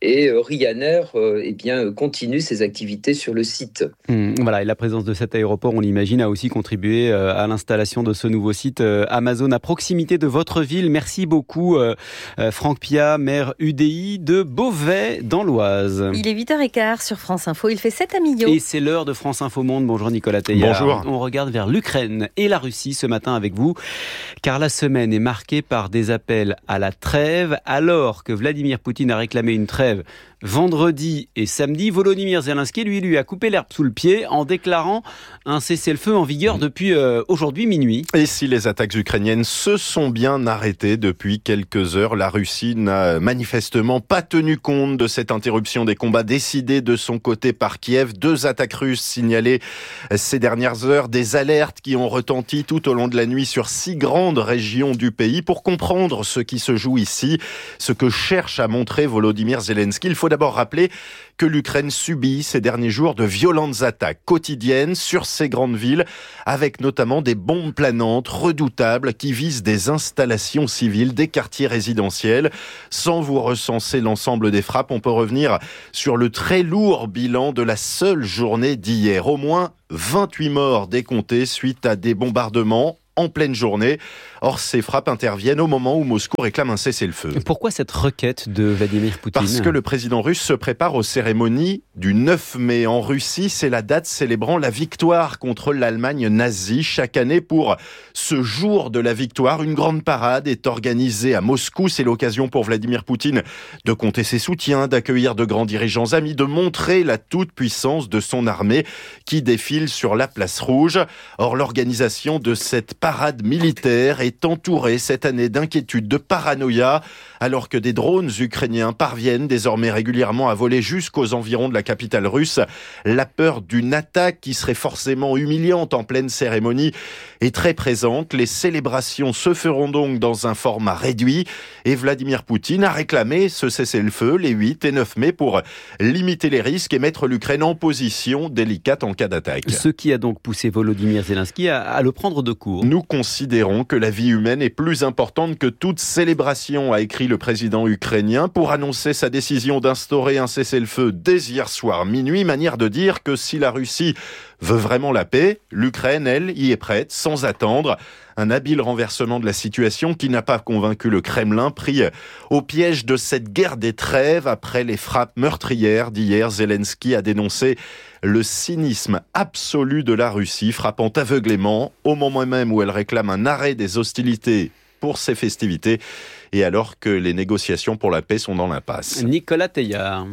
et euh, Ryanair euh, eh bien, continue ses activités sur le site. Mmh, voilà, et la présence de cet aéroport, on l'imagine, a aussi contribué euh, à l'installation de ce nouveau site euh, Amazon à proximité de votre ville. Merci beaucoup euh, euh, Franck Piat, maire U D I de Beauvais dans l'Oise. Il est huit heures quinze sur France Info, il fait sept à Millau. Et c'est l'heure de France Info Monde. Bonjour Nicolas Teillard. Bonjour. On regarde vers l'Ukraine et la Russie ce matin avec vous, car la semaine est marquée par des appels à la trêve. Alors que Vladimir Poutine a réclamé une trêve vendredi et samedi, Volodymyr Zelensky, lui, lui a coupé l'herbe sous le pied en déclarant un cessez-le-feu en vigueur depuis euh, aujourd'hui minuit. Et si les attaques ukrainiennes se sont bien arrêtées depuis quelques heures, la Russie n'a manifestement pas tenu compte de cette interruption des combats décidée de son côté par Kiev. Deux attaques russes signalées ces dernières heures, des alertes qui ont retenti tout au long de la nuit sur six grandes régions du pays. Pour comprendre ce qui se joue ici, ce que cherche à montrer Volodymyr Zelensky, il faut d'abord rappeler que l'Ukraine subit ces derniers jours de violentes attaques quotidiennes sur ces grandes villes, avec notamment des bombes planantes redoutables qui visent des installations civiles, des quartiers résidentiels. Sans vous recenser l'ensemble des frappes, on peut revenir sur le très lourd bilan de la seule journée d'hier. Au moins vingt-huit morts décomptés suite à des bombardements en pleine journée. Or, ces frappes interviennent au moment où Moscou réclame un cessez-le-feu. Pourquoi cette requête de Vladimir Poutine ? Parce que le président russe se prépare aux cérémonies du neuf mai. En Russie, c'est la date célébrant la victoire contre l'Allemagne nazie. Chaque année, pour ce jour de la victoire, une grande parade est organisée à Moscou. C'est l'occasion pour Vladimir Poutine de compter ses soutiens, d'accueillir de grands dirigeants amis, de montrer la toute-puissance de son armée qui défile sur la place rouge. Or, l'organisation de cette parade militaire est entourée cette année d'inquiétudes, de paranoïa, alors que des drones ukrainiens parviennent désormais régulièrement à voler jusqu'aux environs de la capitale russe. La peur d'une attaque qui serait forcément humiliante en pleine cérémonie est très présente. Les célébrations se feront donc dans un format réduit et Vladimir Poutine a réclamé ce cessez-le-feu les huit et neuf mai pour limiter les risques et mettre l'Ukraine en position délicate en cas d'attaque. Ce qui a donc poussé Volodymyr Zelensky à, à le prendre de court. Nous considérons que la vie humaine est plus importante que toute célébration, a écrit le président ukrainien pour annoncer sa décision d'instaurer un cessez-le-feu dès hier soir minuit, manière de dire que si la Russie veut vraiment la paix, l'Ukraine, elle, y est prête, sans attendre. Un habile renversement de la situation qui n'a pas convaincu le Kremlin, pris au piège de cette guerre des trêves après les frappes meurtrières d'hier. Zelensky a dénoncé le cynisme absolu de la Russie, frappant aveuglément au moment même où elle réclame un arrêt des hostilités pour ces festivités et alors que les négociations pour la paix sont dans l'impasse. Nicolas Teillard.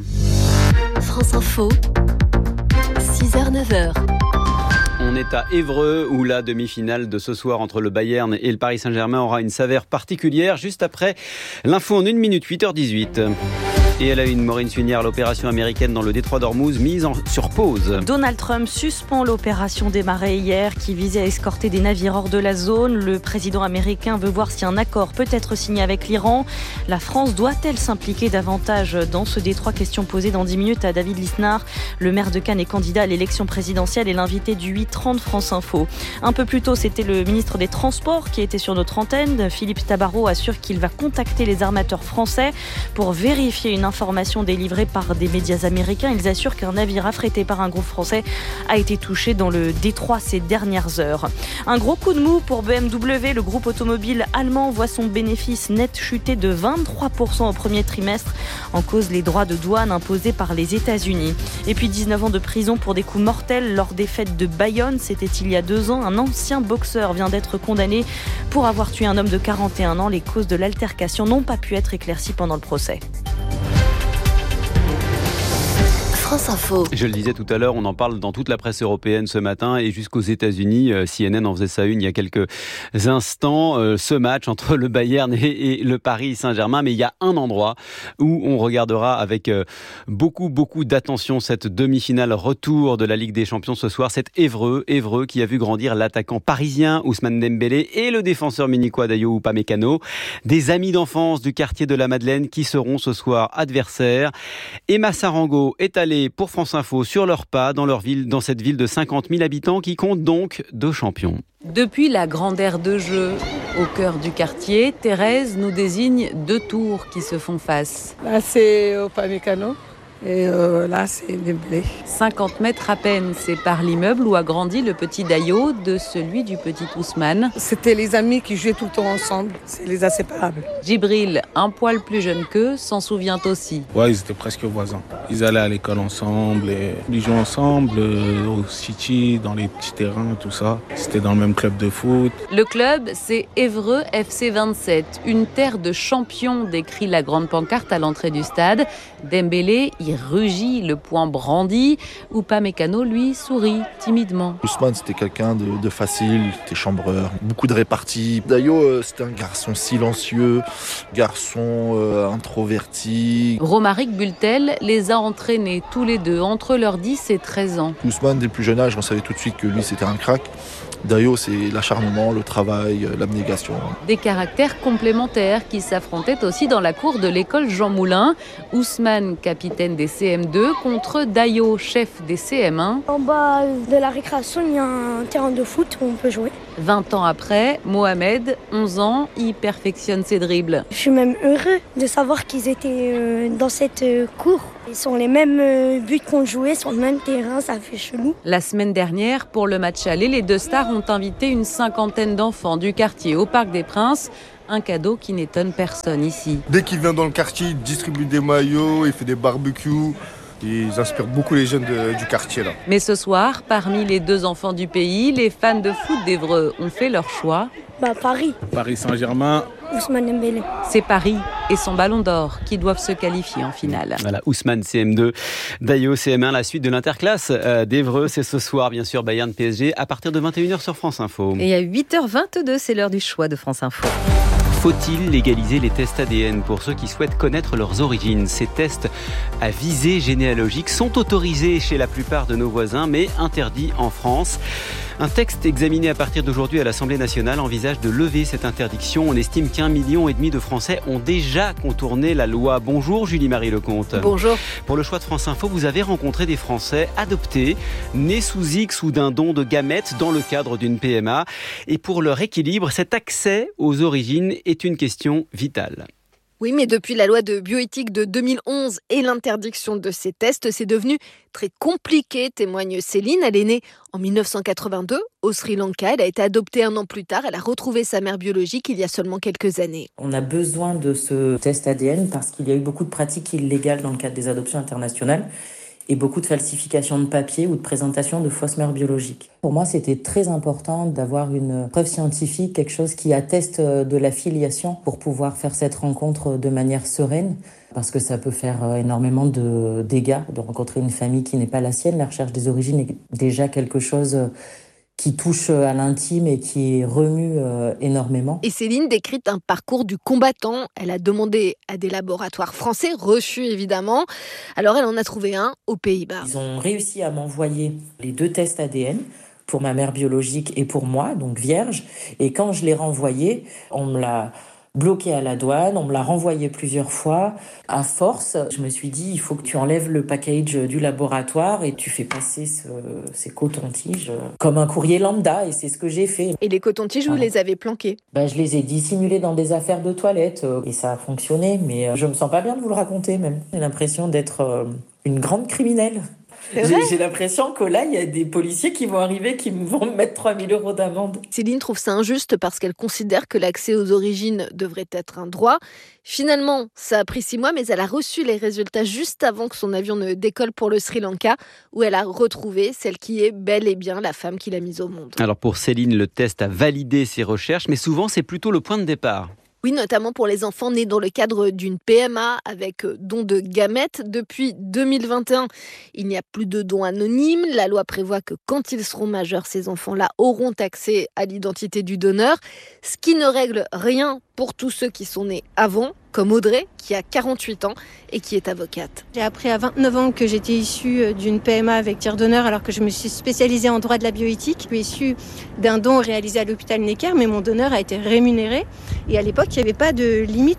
France Info, six heures neuf heures. On est à Évreux où la demi-finale de ce soir entre le Bayern et le Paris Saint-Germain aura une saveur particulière juste après l'info en une minute, huit heures dix-huit. Et elle a une Maureen Suignard, l'opération américaine dans le détroit d'Ormuz mise en, sur pause. Donald Trump suspend l'opération démarrée hier qui visait à escorter des navires hors de la zone. Le président américain veut voir si un accord peut être signé avec l'Iran. La France doit-elle s'impliquer davantage dans ce détroit ? Question posée dans dix minutes à David Lisnard, le maire de Cannes et candidat à l'élection présidentielle et l'invité du huit trente France Info. Un peu plus tôt, c'était le ministre des Transports qui était sur notre antenne. Philippe Tabarot assure qu'il va contacter les armateurs français pour vérifier une information délivrée par des médias américains. Ils assurent qu'un navire affrété par un groupe français a été touché dans le détroit ces dernières heures. Un gros coup de mou pour B M W. Le groupe automobile allemand voit son bénéfice net chuter de vingt-trois pour cent au premier trimestre, en cause les droits de douane imposés par les États-Unis. Et puis dix-neuf ans de prison pour des coups mortels lors des fêtes de Bayonne. C'était il y a deux ans. Un ancien boxeur vient d'être condamné pour avoir tué un homme de quarante et un ans. Les causes de l'altercation n'ont pas pu être éclaircies pendant le procès. France Info. Je le disais tout à l'heure, on en parle dans toute la presse européenne ce matin et jusqu'aux États-Unis. C N N en faisait sa une il y a quelques instants. Euh, ce match entre le Bayern et, et le Paris Saint-Germain. Mais il y a un endroit où on regardera avec euh, beaucoup, beaucoup d'attention cette demi-finale retour de la Ligue des Champions ce soir. C'est Évreux. Évreux qui a vu grandir l'attaquant parisien Ousmane Dembélé et le défenseur munichois Dayo Upamecano. Des amis d'enfance du quartier de la Madeleine qui seront ce soir adversaires. Emma Sarango est allée aller pour France Info sur leurs pas dans leur ville, dans cette ville de cinquante mille habitants qui compte donc deux champions. Depuis la grande aire de jeu, au cœur du quartier, Thérèse nous désigne deux tours qui se font face. Là, c'est au Upamecano. Et euh, là, c'est Dembélé. cinquante mètres à peine séparent l'immeuble où a grandi le petit Dayo de celui du petit Ousmane. C'était les amis qui jouaient tout le temps ensemble. C'est les inséparables. Djibril, un poil plus jeune qu'eux, s'en souvient aussi. Ouais, ils étaient presque voisins. Ils allaient à l'école ensemble, et ils jouaient ensemble euh, au City, dans les petits terrains, tout ça. C'était dans le même club de foot. Le club, c'est Évreux F C vingt-sept, une terre de champions, décrit la grande pancarte à l'entrée du stade. Dembélé y rugit, le poing brandi. Upamecano, lui, sourit timidement. Ousmane, c'était quelqu'un de, de facile, c'était chambreur, beaucoup de réparties. Dayo, euh, c'était un garçon silencieux, garçon euh, introverti. Romaric Bultel les a entraînés tous les deux entre leurs dix et treize ans. Ousmane, dès le plus jeune âge, on savait tout de suite que lui, c'était un crack. Dayo, c'est l'acharnement, le travail, l'abnégation. Des caractères complémentaires qui s'affrontaient aussi dans la cour de l'école Jean Moulin. Ousmane, capitaine des C M deux, contre Dayo, chef des C M un. En bas de la récréation, il y a un terrain de foot où on peut jouer. vingt ans après, Mohamed, onze ans, y perfectionne ses dribbles. Je suis même heureux de savoir qu'ils étaient dans cette cour. Ils sont les mêmes buts qu'on jouait sur le même terrain, ça fait chelou. La semaine dernière, pour le match aller, les deux stars ont invité une cinquantaine d'enfants du quartier au Parc des Princes. Un cadeau qui n'étonne personne ici. Dès qu'il vient dans le quartier, il distribue des maillots, il fait des barbecues. Ils inspirent beaucoup les jeunes de, du quartier. Là. Mais ce soir, parmi les deux enfants du pays, les fans de foot d'Évreux ont fait leur choix. Bah Paris. Paris Saint-Germain. Ousmane Dembélé. C'est Paris et son ballon d'or qui doivent se qualifier en finale. Voilà, Ousmane C M deux, Dayo C M un, la suite de l'interclasse euh, d'Évreux. C'est ce soir, bien sûr, Bayern P S G à partir de vingt et une heures sur France Info. Et à huit heures vingt-deux, c'est l'heure du choix de France Info. Faut-il légaliser les tests A D N pour ceux qui souhaitent connaître leurs origines ? Ces tests à visée généalogique sont autorisés chez la plupart de nos voisins, mais interdits en France. Un texte examiné à partir d'aujourd'hui à l'Assemblée nationale envisage de lever cette interdiction. On estime qu'un million et demi de Français ont déjà contourné la loi. Bonjour Julie-Marie Lecomte. Bonjour. Pour le choix de France Info, vous avez rencontré des Français adoptés, nés sous X ou d'un don de gamètes dans le cadre d'une P M A. Et pour leur équilibre, cet accès aux origines est une question vitale. Oui, mais depuis la loi de bioéthique de deux mille onze et l'interdiction de ces tests, c'est devenu très compliqué, témoigne Céline. Elle est née en mille neuf cent quatre-vingt-deux au Sri Lanka. Elle a été adoptée un an plus tard. Elle a retrouvé sa mère biologique il y a seulement quelques années. On a besoin de ce test A D N parce qu'il y a eu beaucoup de pratiques illégales dans le cadre des adoptions internationales et beaucoup de falsifications de papier ou de présentation de fausses mères biologiques. Pour moi, c'était très important d'avoir une preuve scientifique, quelque chose qui atteste de la filiation pour pouvoir faire cette rencontre de manière sereine, parce que ça peut faire énormément de dégâts de rencontrer une famille qui n'est pas la sienne. La recherche des origines est déjà quelque chose qui touche à l'intime et qui remue euh, énormément. Et Céline décrit un parcours du combattant. Elle a demandé à des laboratoires français, reçus évidemment. Alors elle en a trouvé un aux Pays-Bas. Ils ont réussi à m'envoyer les deux tests A D N pour ma mère biologique et pour moi, donc vierge. Et quand je l'ai renvoyé, on me l'a bloqué à la douane, on me l'a renvoyé plusieurs fois. À force, je me suis dit, il faut que tu enlèves le package du laboratoire et tu fais passer ce, ces cotons-tiges comme un courrier lambda, et c'est ce que j'ai fait. Et les cotons-tiges, vous ah. les avez planqués ? Ben, je les ai dissimulés dans des affaires de toilette et ça a fonctionné, mais je me sens pas bien de vous le raconter même. J'ai l'impression d'être une grande criminelle. J'ai, j'ai l'impression que là, il y a des policiers qui vont arriver, qui vont me mettre trois mille euros d'amende. Céline trouve ça injuste parce qu'elle considère que l'accès aux origines devrait être un droit. Finalement, ça a pris six mois, mais elle a reçu les résultats juste avant que son avion ne décolle pour le Sri Lanka, où elle a retrouvé celle qui est bel et bien la femme qui l'a mise au monde. Alors pour Céline, le test a validé ses recherches, mais souvent c'est plutôt le point de départ. Oui, notamment pour les enfants nés dans le cadre d'une P M A avec don de gamètes. Depuis deux mille vingt et un, il n'y a plus de dons anonymes. La loi prévoit que quand ils seront majeurs, ces enfants-là auront accès à l'identité du donneur, ce qui ne règle rien pour tous ceux qui sont nés avant, comme Audrey, qui a quarante-huit ans et qui est avocate. J'ai appris à vingt-neuf ans que j'étais issue d'une P M A avec tir d'honneur alors que je me suis spécialisée en droit de la bioéthique. Je suis issue d'un don réalisé à l'hôpital Necker, mais mon donneur a été rémunéré. Et à l'époque, il n'y avait pas de limite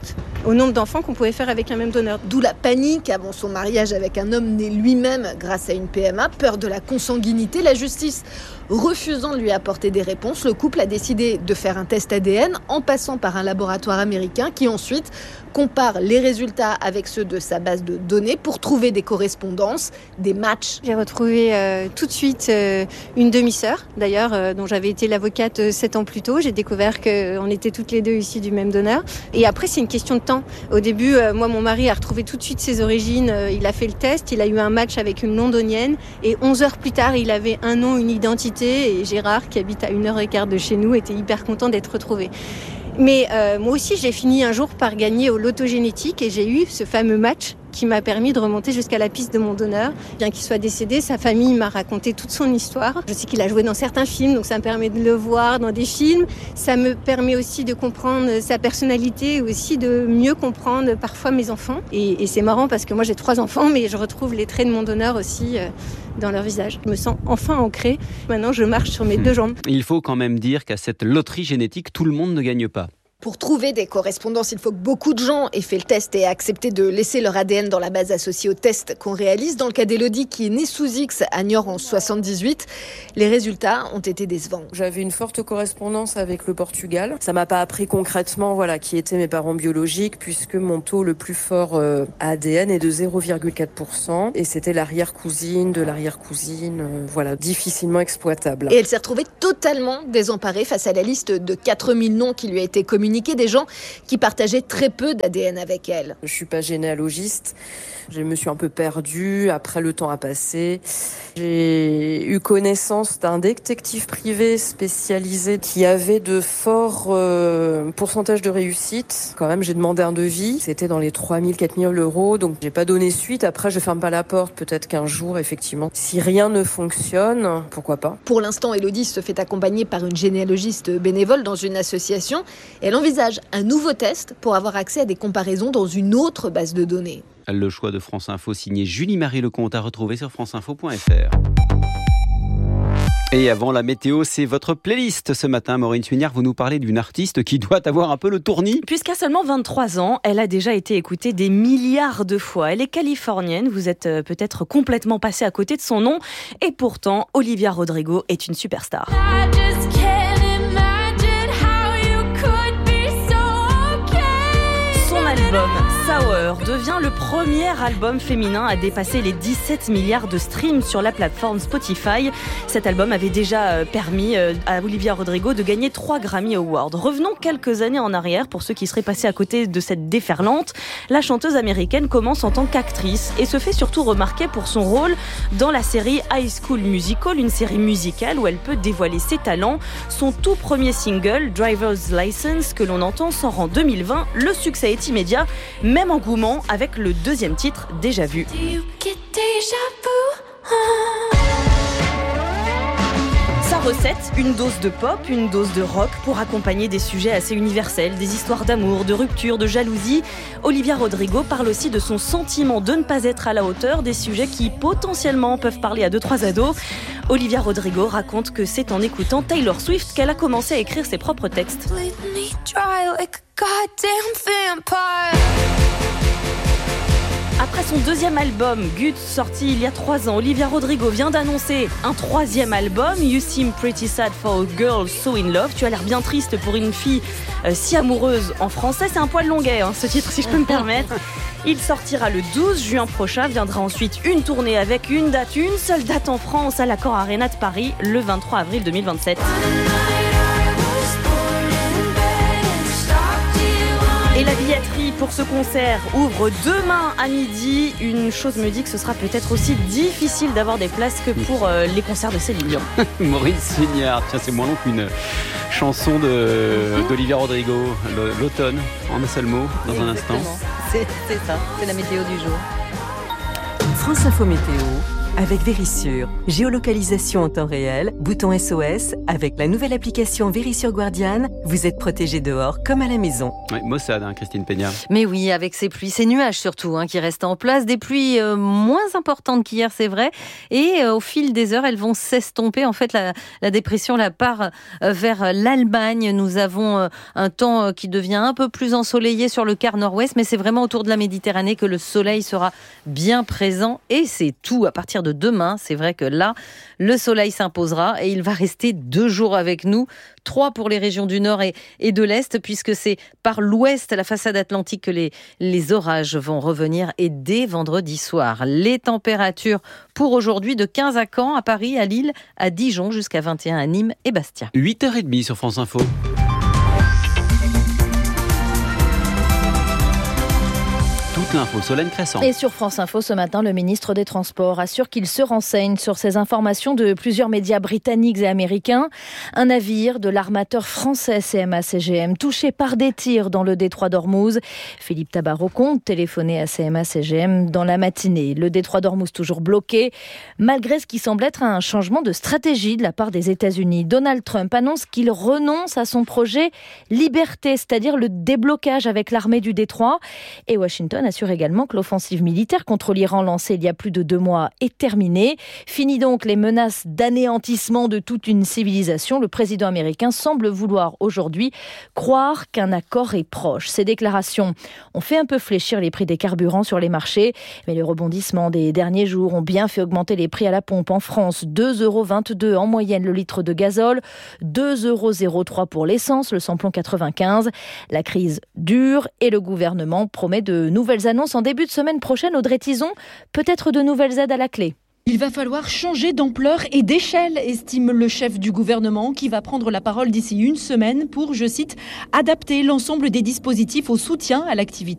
au nombre d'enfants qu'on pouvait faire avec un même donneur. D'où la panique avant son mariage avec un homme né lui-même grâce à une P M A, peur de la consanguinité. La justice refusant de lui apporter des réponses, le couple a décidé de faire un test A D N en passant par un laboratoire américain qui ensuite compare les résultats avec ceux de sa base de données pour trouver des correspondances, des matchs. J'ai retrouvé euh, tout de suite euh, une demi-sœur, d'ailleurs, euh, dont j'avais été l'avocate euh, sept ans plus tôt. J'ai découvert qu'on était toutes les deux issues du même donneur. Et après, c'est une question de temps. Au début, euh, moi, mon mari a retrouvé tout de suite ses origines. Euh, il a fait le test, il a eu un match avec une londonienne. Et onze heures plus tard, il avait un nom, une identité. Et Gérard, qui habite à une heure et quart de chez nous, était hyper content d'être retrouvé. Mais euh, moi aussi, j'ai fini un jour par gagner au loto génétique et j'ai eu ce fameux match qui m'a permis de remonter jusqu'à la piste de mon donneur. Bien qu'il soit décédé, sa famille m'a raconté toute son histoire. Je sais qu'il a joué dans certains films, donc ça me permet de le voir dans des films. Ça me permet aussi de comprendre sa personnalité, aussi de mieux comprendre parfois mes enfants. Et, et c'est marrant parce que moi j'ai trois enfants, mais je retrouve les traits de mon donneur aussi euh, dans leur visage. Je me sens enfin ancrée. Maintenant, je marche sur mes mmh. deux jambes. Il faut quand même dire qu'à cette loterie génétique, tout le monde ne gagne pas. Pour trouver des correspondances, il faut que beaucoup de gens aient fait le test et accepté de laisser leur A D N dans la base associée au test qu'on réalise. Dans le cas d'Élodie, qui est née sous X à Niort en soixante-dix-huit, les résultats ont été décevants. J'avais une forte correspondance avec le Portugal. Ça m'a pas appris concrètement voilà, qui étaient mes parents biologiques, puisque mon taux le plus fort euh, A D N est de zéro virgule quatre pour cent. Et c'était l'arrière-cousine de l'arrière-cousine, euh, voilà, difficilement exploitable. Et elle s'est retrouvée totalement désemparée face à la liste de quatre mille noms qui lui a été communiquée. Des gens qui partageaient très peu d'A D N avec elle. Je suis pas généalogiste, je me suis un peu perdue, après le temps a passé. J'ai eu connaissance d'un détective privé spécialisé qui avait de forts euh, pourcentages de réussite. Quand même, j'ai demandé un devis, c'était dans les trois mille, quatre mille euros, donc j'ai pas donné suite. Après, je ferme pas la porte, peut-être qu'un jour, effectivement, si rien ne fonctionne, pourquoi pas. Pour l'instant, Élodie se fait accompagner par une généalogiste bénévole dans une association. Elle envisage un nouveau test pour avoir accès à des comparaisons dans une autre base de données. Le choix de France Info signé Julie-Marie Lecomte à retrouver sur franceinfo point f r. Et avant la météo, c'est votre playlist ce matin. Maureen Suignard, vous nous parlez d'une artiste qui doit avoir un peu le tournis. Puisqu'à seulement vingt-trois ans, elle a déjà été écoutée des milliards de fois. Elle est californienne, vous êtes peut-être complètement passé à côté de son nom. Et pourtant, Olivia Rodrigo est une superstar. Album Sour devient le premier album féminin à dépasser les dix-sept milliards de streams sur la plateforme Spotify. Cet album avait déjà permis à Olivia Rodrigo de gagner trois Grammy Awards. Revenons quelques années en arrière pour ceux qui seraient passés à côté de cette déferlante. La chanteuse américaine commence en tant qu'actrice et se fait surtout remarquer pour son rôle dans la série High School Musical, une série musicale où elle peut dévoiler ses talents. Son tout premier single, Driver's License, que l'on entend, sort en deux mille vingt. Le succès est immédiat, même engouement avec le deuxième titre, Déjà Vu. Sa recette, une dose de pop, une dose de rock pour accompagner des sujets assez universels, des histoires d'amour, de rupture, de jalousie. Olivia Rodrigo parle aussi de son sentiment de ne pas être à la hauteur, des sujets qui potentiellement peuvent parler à deux trois ados. Olivia Rodrigo raconte que c'est en écoutant Taylor Swift qu'elle a commencé à écrire ses propres textes. Après son deuxième album, Good, sorti il y a trois ans, Olivia Rodrigo vient d'annoncer un troisième album, You Seem Pretty Sad for a Girl So In Love. Tu as l'air bien triste pour une fille euh, si amoureuse. En français, c'est un poil longuet, hein, ce titre, si je peux me permettre. Il sortira le douze juin prochain, viendra ensuite une tournée avec une date, une seule date en France à l'Accor Arena de Paris, le vingt-trois avril deux mille vingt-sept. Et la billetterie pour ce concert ouvre demain à midi. Une chose me dit que ce sera peut-être aussi difficile d'avoir des places que pour euh, les concerts de Céline Dion. Maurice Signard, tiens, c'est moins long qu'une chanson de, mm-hmm. d'Olivia Rodrigo, l'automne, en un seul mot, dans Exactement. un instant. C'est, c'est ça, c'est la météo du jour. France Info Météo, avec Vérissure. Géolocalisation en temps réel, bouton S O S. Avec la nouvelle application Vérissure Guardian, vous êtes protégé dehors comme à la maison. Oui, Mossad, hein, Christine Peña. Mais oui, avec ces pluies, ces nuages surtout, hein, qui restent en place. Des pluies euh, moins importantes qu'hier, c'est vrai. Et euh, au fil des heures, elles vont s'estomper. En fait, la, la dépression la part euh, vers l'Allemagne. Nous avons euh, un temps euh, qui devient un peu plus ensoleillé sur le quart nord-ouest, mais c'est vraiment autour de la Méditerranée que le soleil sera bien présent. Et c'est tout. À partir de demain, c'est vrai que là, le soleil s'imposera et il va rester deux jours avec nous. Trois pour les régions du nord et, et de l'est, puisque c'est par l'ouest, la façade atlantique, que les, les orages vont revenir, et dès vendredi soir. Les températures pour aujourd'hui de quinze à Caen, à Paris, à Lille, à Dijon, jusqu'à vingt et un à Nîmes et Bastia. huit heures trente sur France Info. Toute l'info, Solène Crescent. Et sur France Info ce matin, le ministre des Transports assure qu'il se renseigne sur ces informations de plusieurs médias britanniques et américains. Un navire de l'armateur français C M A C G M touché par des tirs dans le détroit d'Ormuz. Philippe Tabarot compte téléphoner à C M A C G M dans la matinée. Le détroit d'Ormuz toujours bloqué, malgré ce qui semble être un changement de stratégie de la part des États-Unis. Donald Trump annonce qu'il renonce à son projet Liberté, c'est-à-dire le déblocage avec l'armée du détroit. Et Washington assure également que l'offensive militaire contre l'Iran lancée il y a plus de deux mois est terminée. Fini donc les menaces d'anéantissement de toute une civilisation. Le président américain semble vouloir aujourd'hui croire qu'un accord est proche. Ces déclarations ont fait un peu fléchir les prix des carburants sur les marchés, mais les rebondissements des derniers jours ont bien fait augmenter les prix à la pompe. En France, deux euros vingt-deux en moyenne le litre de gazole, deux euros zéro trois pour l'essence, le samplon quatre-vingt-quinze. La crise dure et le gouvernement promet de nouvelles annonces en début de semaine prochaine. Audrey Tison, peut-être de nouvelles aides à la clé. Il va falloir changer d'ampleur et d'échelle, estime le chef du gouvernement, qui va prendre la parole d'ici une semaine pour, je cite, adapter l'ensemble des dispositifs au soutien à l'activité